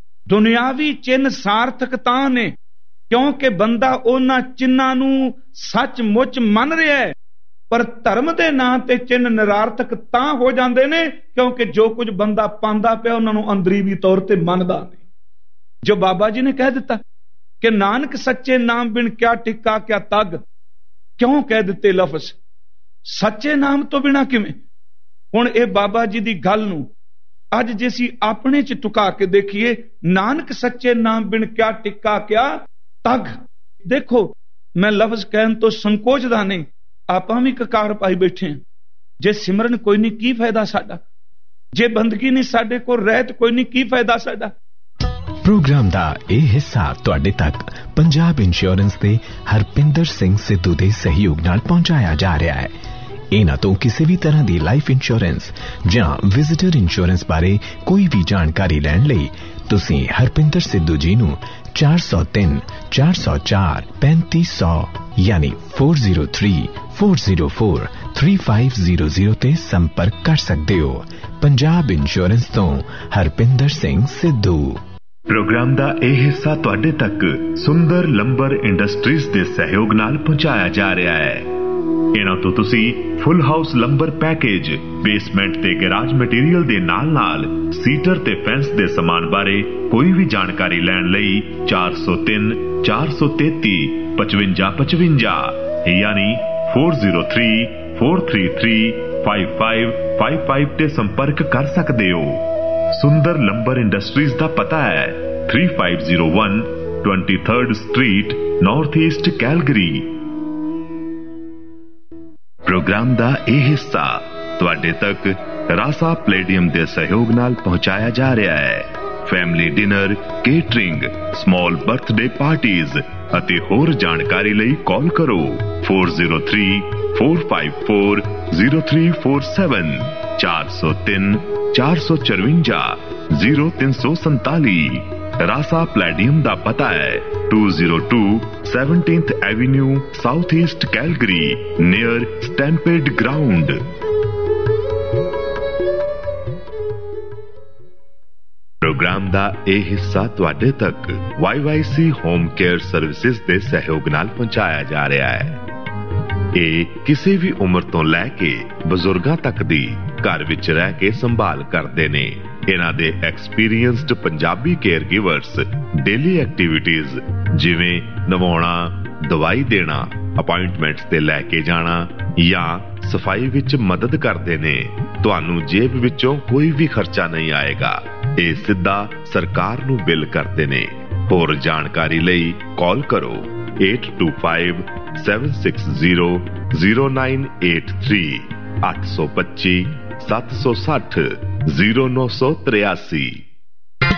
ਦੁਨਿਆਵੀ ਚਿੰਨ੍ਹ ਸਾਰਥਕ ਤਾਂ ਨੇ ਕਿਉਂਕਿ ਬੰਦਾ ਉਹਨਾਂ ਚਿੰਨ੍ਹਾਂ ਨੂੰ ਸੱਚਮੁੱਚ ਮੰਨ ਰਿਹਾ ਹੈ। ਪਰ ਧਰਮ ਦੇ ਨਾਂ ਤੇ ਚਿੰਨ੍ਹ ਨਿਰਾਰਥਕ ਤਾਂ ਹੋ ਜਾਂਦੇ ਨੇ ਕਿਉਂਕਿ ਜੋ ਕੁਝ ਬੰਦਾ ਪਾਉਂਦਾ ਪਿਆ ਉਹਨਾਂ ਨੂੰ ਅੰਦਰੀਵੀ ਤੌਰ ਤੇ ਮੰਨਦਾ ਨਹੀਂ। ਜੋ ਬਾਬਾ ਜੀ ਨੇ ਕਹਿ ਦਿੱਤਾ ਕਿ ਨਾਨਕ ਸੱਚੇ ਨਾਮ ਬਿਨ ਕਿਆ ਟਿੱਕਾ ਕਿਆ ਤੱਗ, ਕਿਉਂ ਕਹਿ ਦਿੱਤੇ ਲਫ਼ਜ਼? ਸੱਚੇ ਨਾਮ ਤੋਂ ਬਿਨਾਂ ਕਿਵੇਂ? ਹੁਣ ਇਹ ਬਾਬਾ ਜੀ ਦੀ ਗੱਲ ਨੂੰ ਅੱਜ ਜੇ ਅਸੀਂ ਆਪਣੇ ਚ ਟੁਕਾ ਕੇ ਦੇਖੀਏ, ਨਾਨਕ ਸੱਚੇ ਨਾਮ ਬਿਨ ਕਿਆ ਟਿੱਕਾ ਕਿਆ ਤੱਗ। ਦੇਖੋ, ਮੈਂ ਲਫ਼ਜ਼ ਕਹਿਣ ਤੋਂ ਸੰਕੋਚਦਾ ਨਹੀਂ, ਆਪਾਂ ਵੀ ਕਕਾਰ ਪਾਈ ਬੈਠੇ ਹਾਂ। ਜੇ ਸਿਮਰਨ ਕੋਈ ਨਹੀਂ, ਕੀ ਫਾਇਦਾ ਸਾਡਾ? ਜੇ ਬੰਦਗੀ ਨਹੀਂ ਸਾਡੇ ਕੋਲ, ਰਹਿਤ ਕੋਈ ਨਹੀਂ, ਕੀ ਫਾਇਦਾ ਸਾਡਾ? ਪ੍ਰੋਗਰਾਮ ਦਾ ਇਹ ਹਿੱਸਾ ਤੁਹਾਡੇ ਤੱਕ ਪੰਜਾਬ ਇੰਸ਼ੋਰੈਂਸ ਦੇ ਹਰਪਿੰਦਰ ਸਿੰਘ ਸਿੱਧੂ ਦੇ ਸਹਿਯੋਗ ਨਾਲ ਪਹੁੰਚਾਇਆ ਜਾ ਰਿਹਾ ਹੈ। ਇਹਨਾਂ ਤੋਂ ਕਿਸੇ ਵੀ ਤਰ੍ਹਾਂ ਦੀ ਲਾਈਫ ਇੰਸ਼ੋਰੈਂਸ ਜਾਂ ਵਿਜ਼ਿਟਰ ਇੰਸ਼ੋਰੈਂਸ ਬਾਰੇ ਕੋਈ ਵੀ ਜਾਣਕਾਰੀ ਲੈਣ ਲਈ ਤੁਸੀਂ ਹਰਪਿੰਦਰ ਸਿੱਧੂ ਜੀ ਨੂੰ ਚਾਰ ਸੌ ਤਿੰਨ ਚਾਰ ਸੌ ਚਾਰ ਪੈਂਤੀ ਸੌ ਯਾਨੀ ਚਾਰ ਸੌ ਤਿੰਨ ਚਾਰ ਸੌ ਚਾਰ ਤਿੰਨ ਪੰਜ ਜ਼ੀਰੋ ਜ਼ੀਰੋ ਤੇ ਸੰਪਰਕ ਕਰ ਸਕਦੇ ਹੋ। ਪੰਜਾਬ ਇੰਸ਼ੋਰੈਂਸ ਤੋਂ ਹਰਪਿੰਦਰ ਸਿੰਘ ਸਿੱਧੂ। ਪ੍ਰੋਗਰਾਮ ਦਾ ਇਹ ਹਿੱਸਾ ਤੁਹਾਡੇ ਤੱਕ ਸੁੰਦਰ ਲੰਬਰ ਇੰਡਸਟਰੀਜ਼ ਦੇ ਸਹਿਯੋਗ ਨਾਲ ਪਹੁੰਚਾਇਆ ਜਾ ਰਿਹਾ ਹੈ। ਇਹਨਾਂ ਤੋਂ ਤੁਸੀਂ ਫੁੱਲ ਹਾਊਸ ਲੰਬਰ ਪੈਕੇਜ, ਬੇਸਮੈਂਟ ਤੇ ਗੈਰਾਜ ਮਟੀਰੀਅਲ ਦੇ ਨਾਲ ਨਾਲ ਸੀਟਰ ਤੇ ਫੈਂਸ ਦੇ ਸਮਾਨ ਬਾਰੇ ਕੋਈ ਵੀ ਜਾਣਕਾਰੀ ਲੈਣ ਲਈ ਚਾਰ ਸੌ ਤਿੰਨ ਚਾਰ ਸੌ ਤੇਤੀ ਪਚਵੰਜਾ ਪਚਵੰਜਾ ਯਾਨੀ ਚਾਰ ਸੌ ਤਿੰਨ ਚਾਰ ਤਿੰਨ ਤਿੰਨ ਪੰਜ ਪੰਜ ਪੰਜ ਪੰਜ ਤੇ ਸੰਪਰਕ ਕਰ ਸਕਦੇ ਹੋ। ਸੁੰਦਰ ਲੰਬਰ ਇੰਡਸਟਰੀਜ਼ ਦਾ ਪਤਾ ਹੈ ਤਿੰਨ ਪੰਜ ਜ਼ੀਰੋ ਇੱਕ ਤੀਹ street, north East Calgary. Programme ਦਾ ਇਹ ਹਿੱਸਾ ਤੁਹਾਡੇ ਤੱਕ ਰਾਸਾ ਪਲੇਡੀਅਮ ਦੇ ਸਹਿਯੋਗ ਨਾਲ ਪਹੁੰਚਾਇਆ ਜਾ ਰਿਹਾ ਹੈ। Family dinner, catering, small birthday parties ਅਤੇ ਹੋਰ ਜਾਣਕਾਰੀ ਲਈ ਕਾਲ ਕਰੋ ਚਾਰ ਜ਼ੀਰੋ ਤਿੰਨ ਚਾਰ ਪੰਜ ਚਾਰ ਜ਼ੀਰੋ ਤਿੰਨ ਚਾਰ ਸੱਤ ਚਾਰ ਸੌ ਤਿੰਨ ਚਾਰ ਸੌ ਚਰਵੰਜਾ ਜ਼ੀਰੋ ਤਿੰਨ ਸੌ ਸੰਤਾਲੀ। ਰਾਸਾ ਪਲੇਡੀਅਮ ਦਾ ਪਤਾ ਹੈ ਦੋ ਸੌ ਦੋ ਸੈਵਨਟੀਨਥ avenue, south East Calgary, near ਸਟੈਂਪੇਡ ground. Programme ਦਾ ਇਹ ਹਿੱਸਾ ਤੁਹਾਡੇ ਤੱਕ why Y C home care services ਦੇ ਸਹਿਯੋਗ ਨਾਲ ਪਹੁੰਚਾਇਆ ਜਾ ਰਿਹਾ ਹੈ। ਇਹ ਕਿਸੇ ਵੀ ਉਮਰ ਤੋਂ ਲੈ ਕੇ ਬਜ਼ੁਰਗਾਂ ਤੱਕ ਦੀ ਘਰ ਵਿੱਚ ਰਹਿ ਕੇ ਸੰਭਾਲ ਕਰਦੇ ਨੇ। ਇਹਨਾਂ ਦੇ experienced Punjabi care ਗਿਵਰਸ daily activities ਜਿਵੇਂ ਨਵਾਉਣਾ, ਦਵਾਈ ਦੇਣਾ, ਅਪਾਇੰਟਮੈਂਟਸ ਤੇ ਲੈ ਕੇ ਜਾਣਾ ਜਾਂ ਸਫਾਈ ਵਿੱਚ ਮਦਦ ਕਰਦੇ ਨੇ। ਤੁਹਾਨੂੰ ਜੇਬ ਵਿੱਚੋਂ ਕੋਈ ਵੀ ਖਰਚਾ ਨਹੀਂ ਆਏਗਾ। ਇਹ ਸਿੱਧਾ ਸਰਕਾਰ ਨੂੰ ਬਿੱਲ ਕਰਦੇ ਨੇ। ਹੋਰ ਜਾਣਕਾਰੀ ਲਈ ਕਾਲ ਕਰੋ eight two five seven six zero zero nine eight three ਅੱਠ ਸੌ ਪੱਚੀ ਸੱਤ ਸੌ ਸੱਠ ਜ਼ੀਰੋ ਨੌ ਸੌ ਤਰਿਆਸੀ।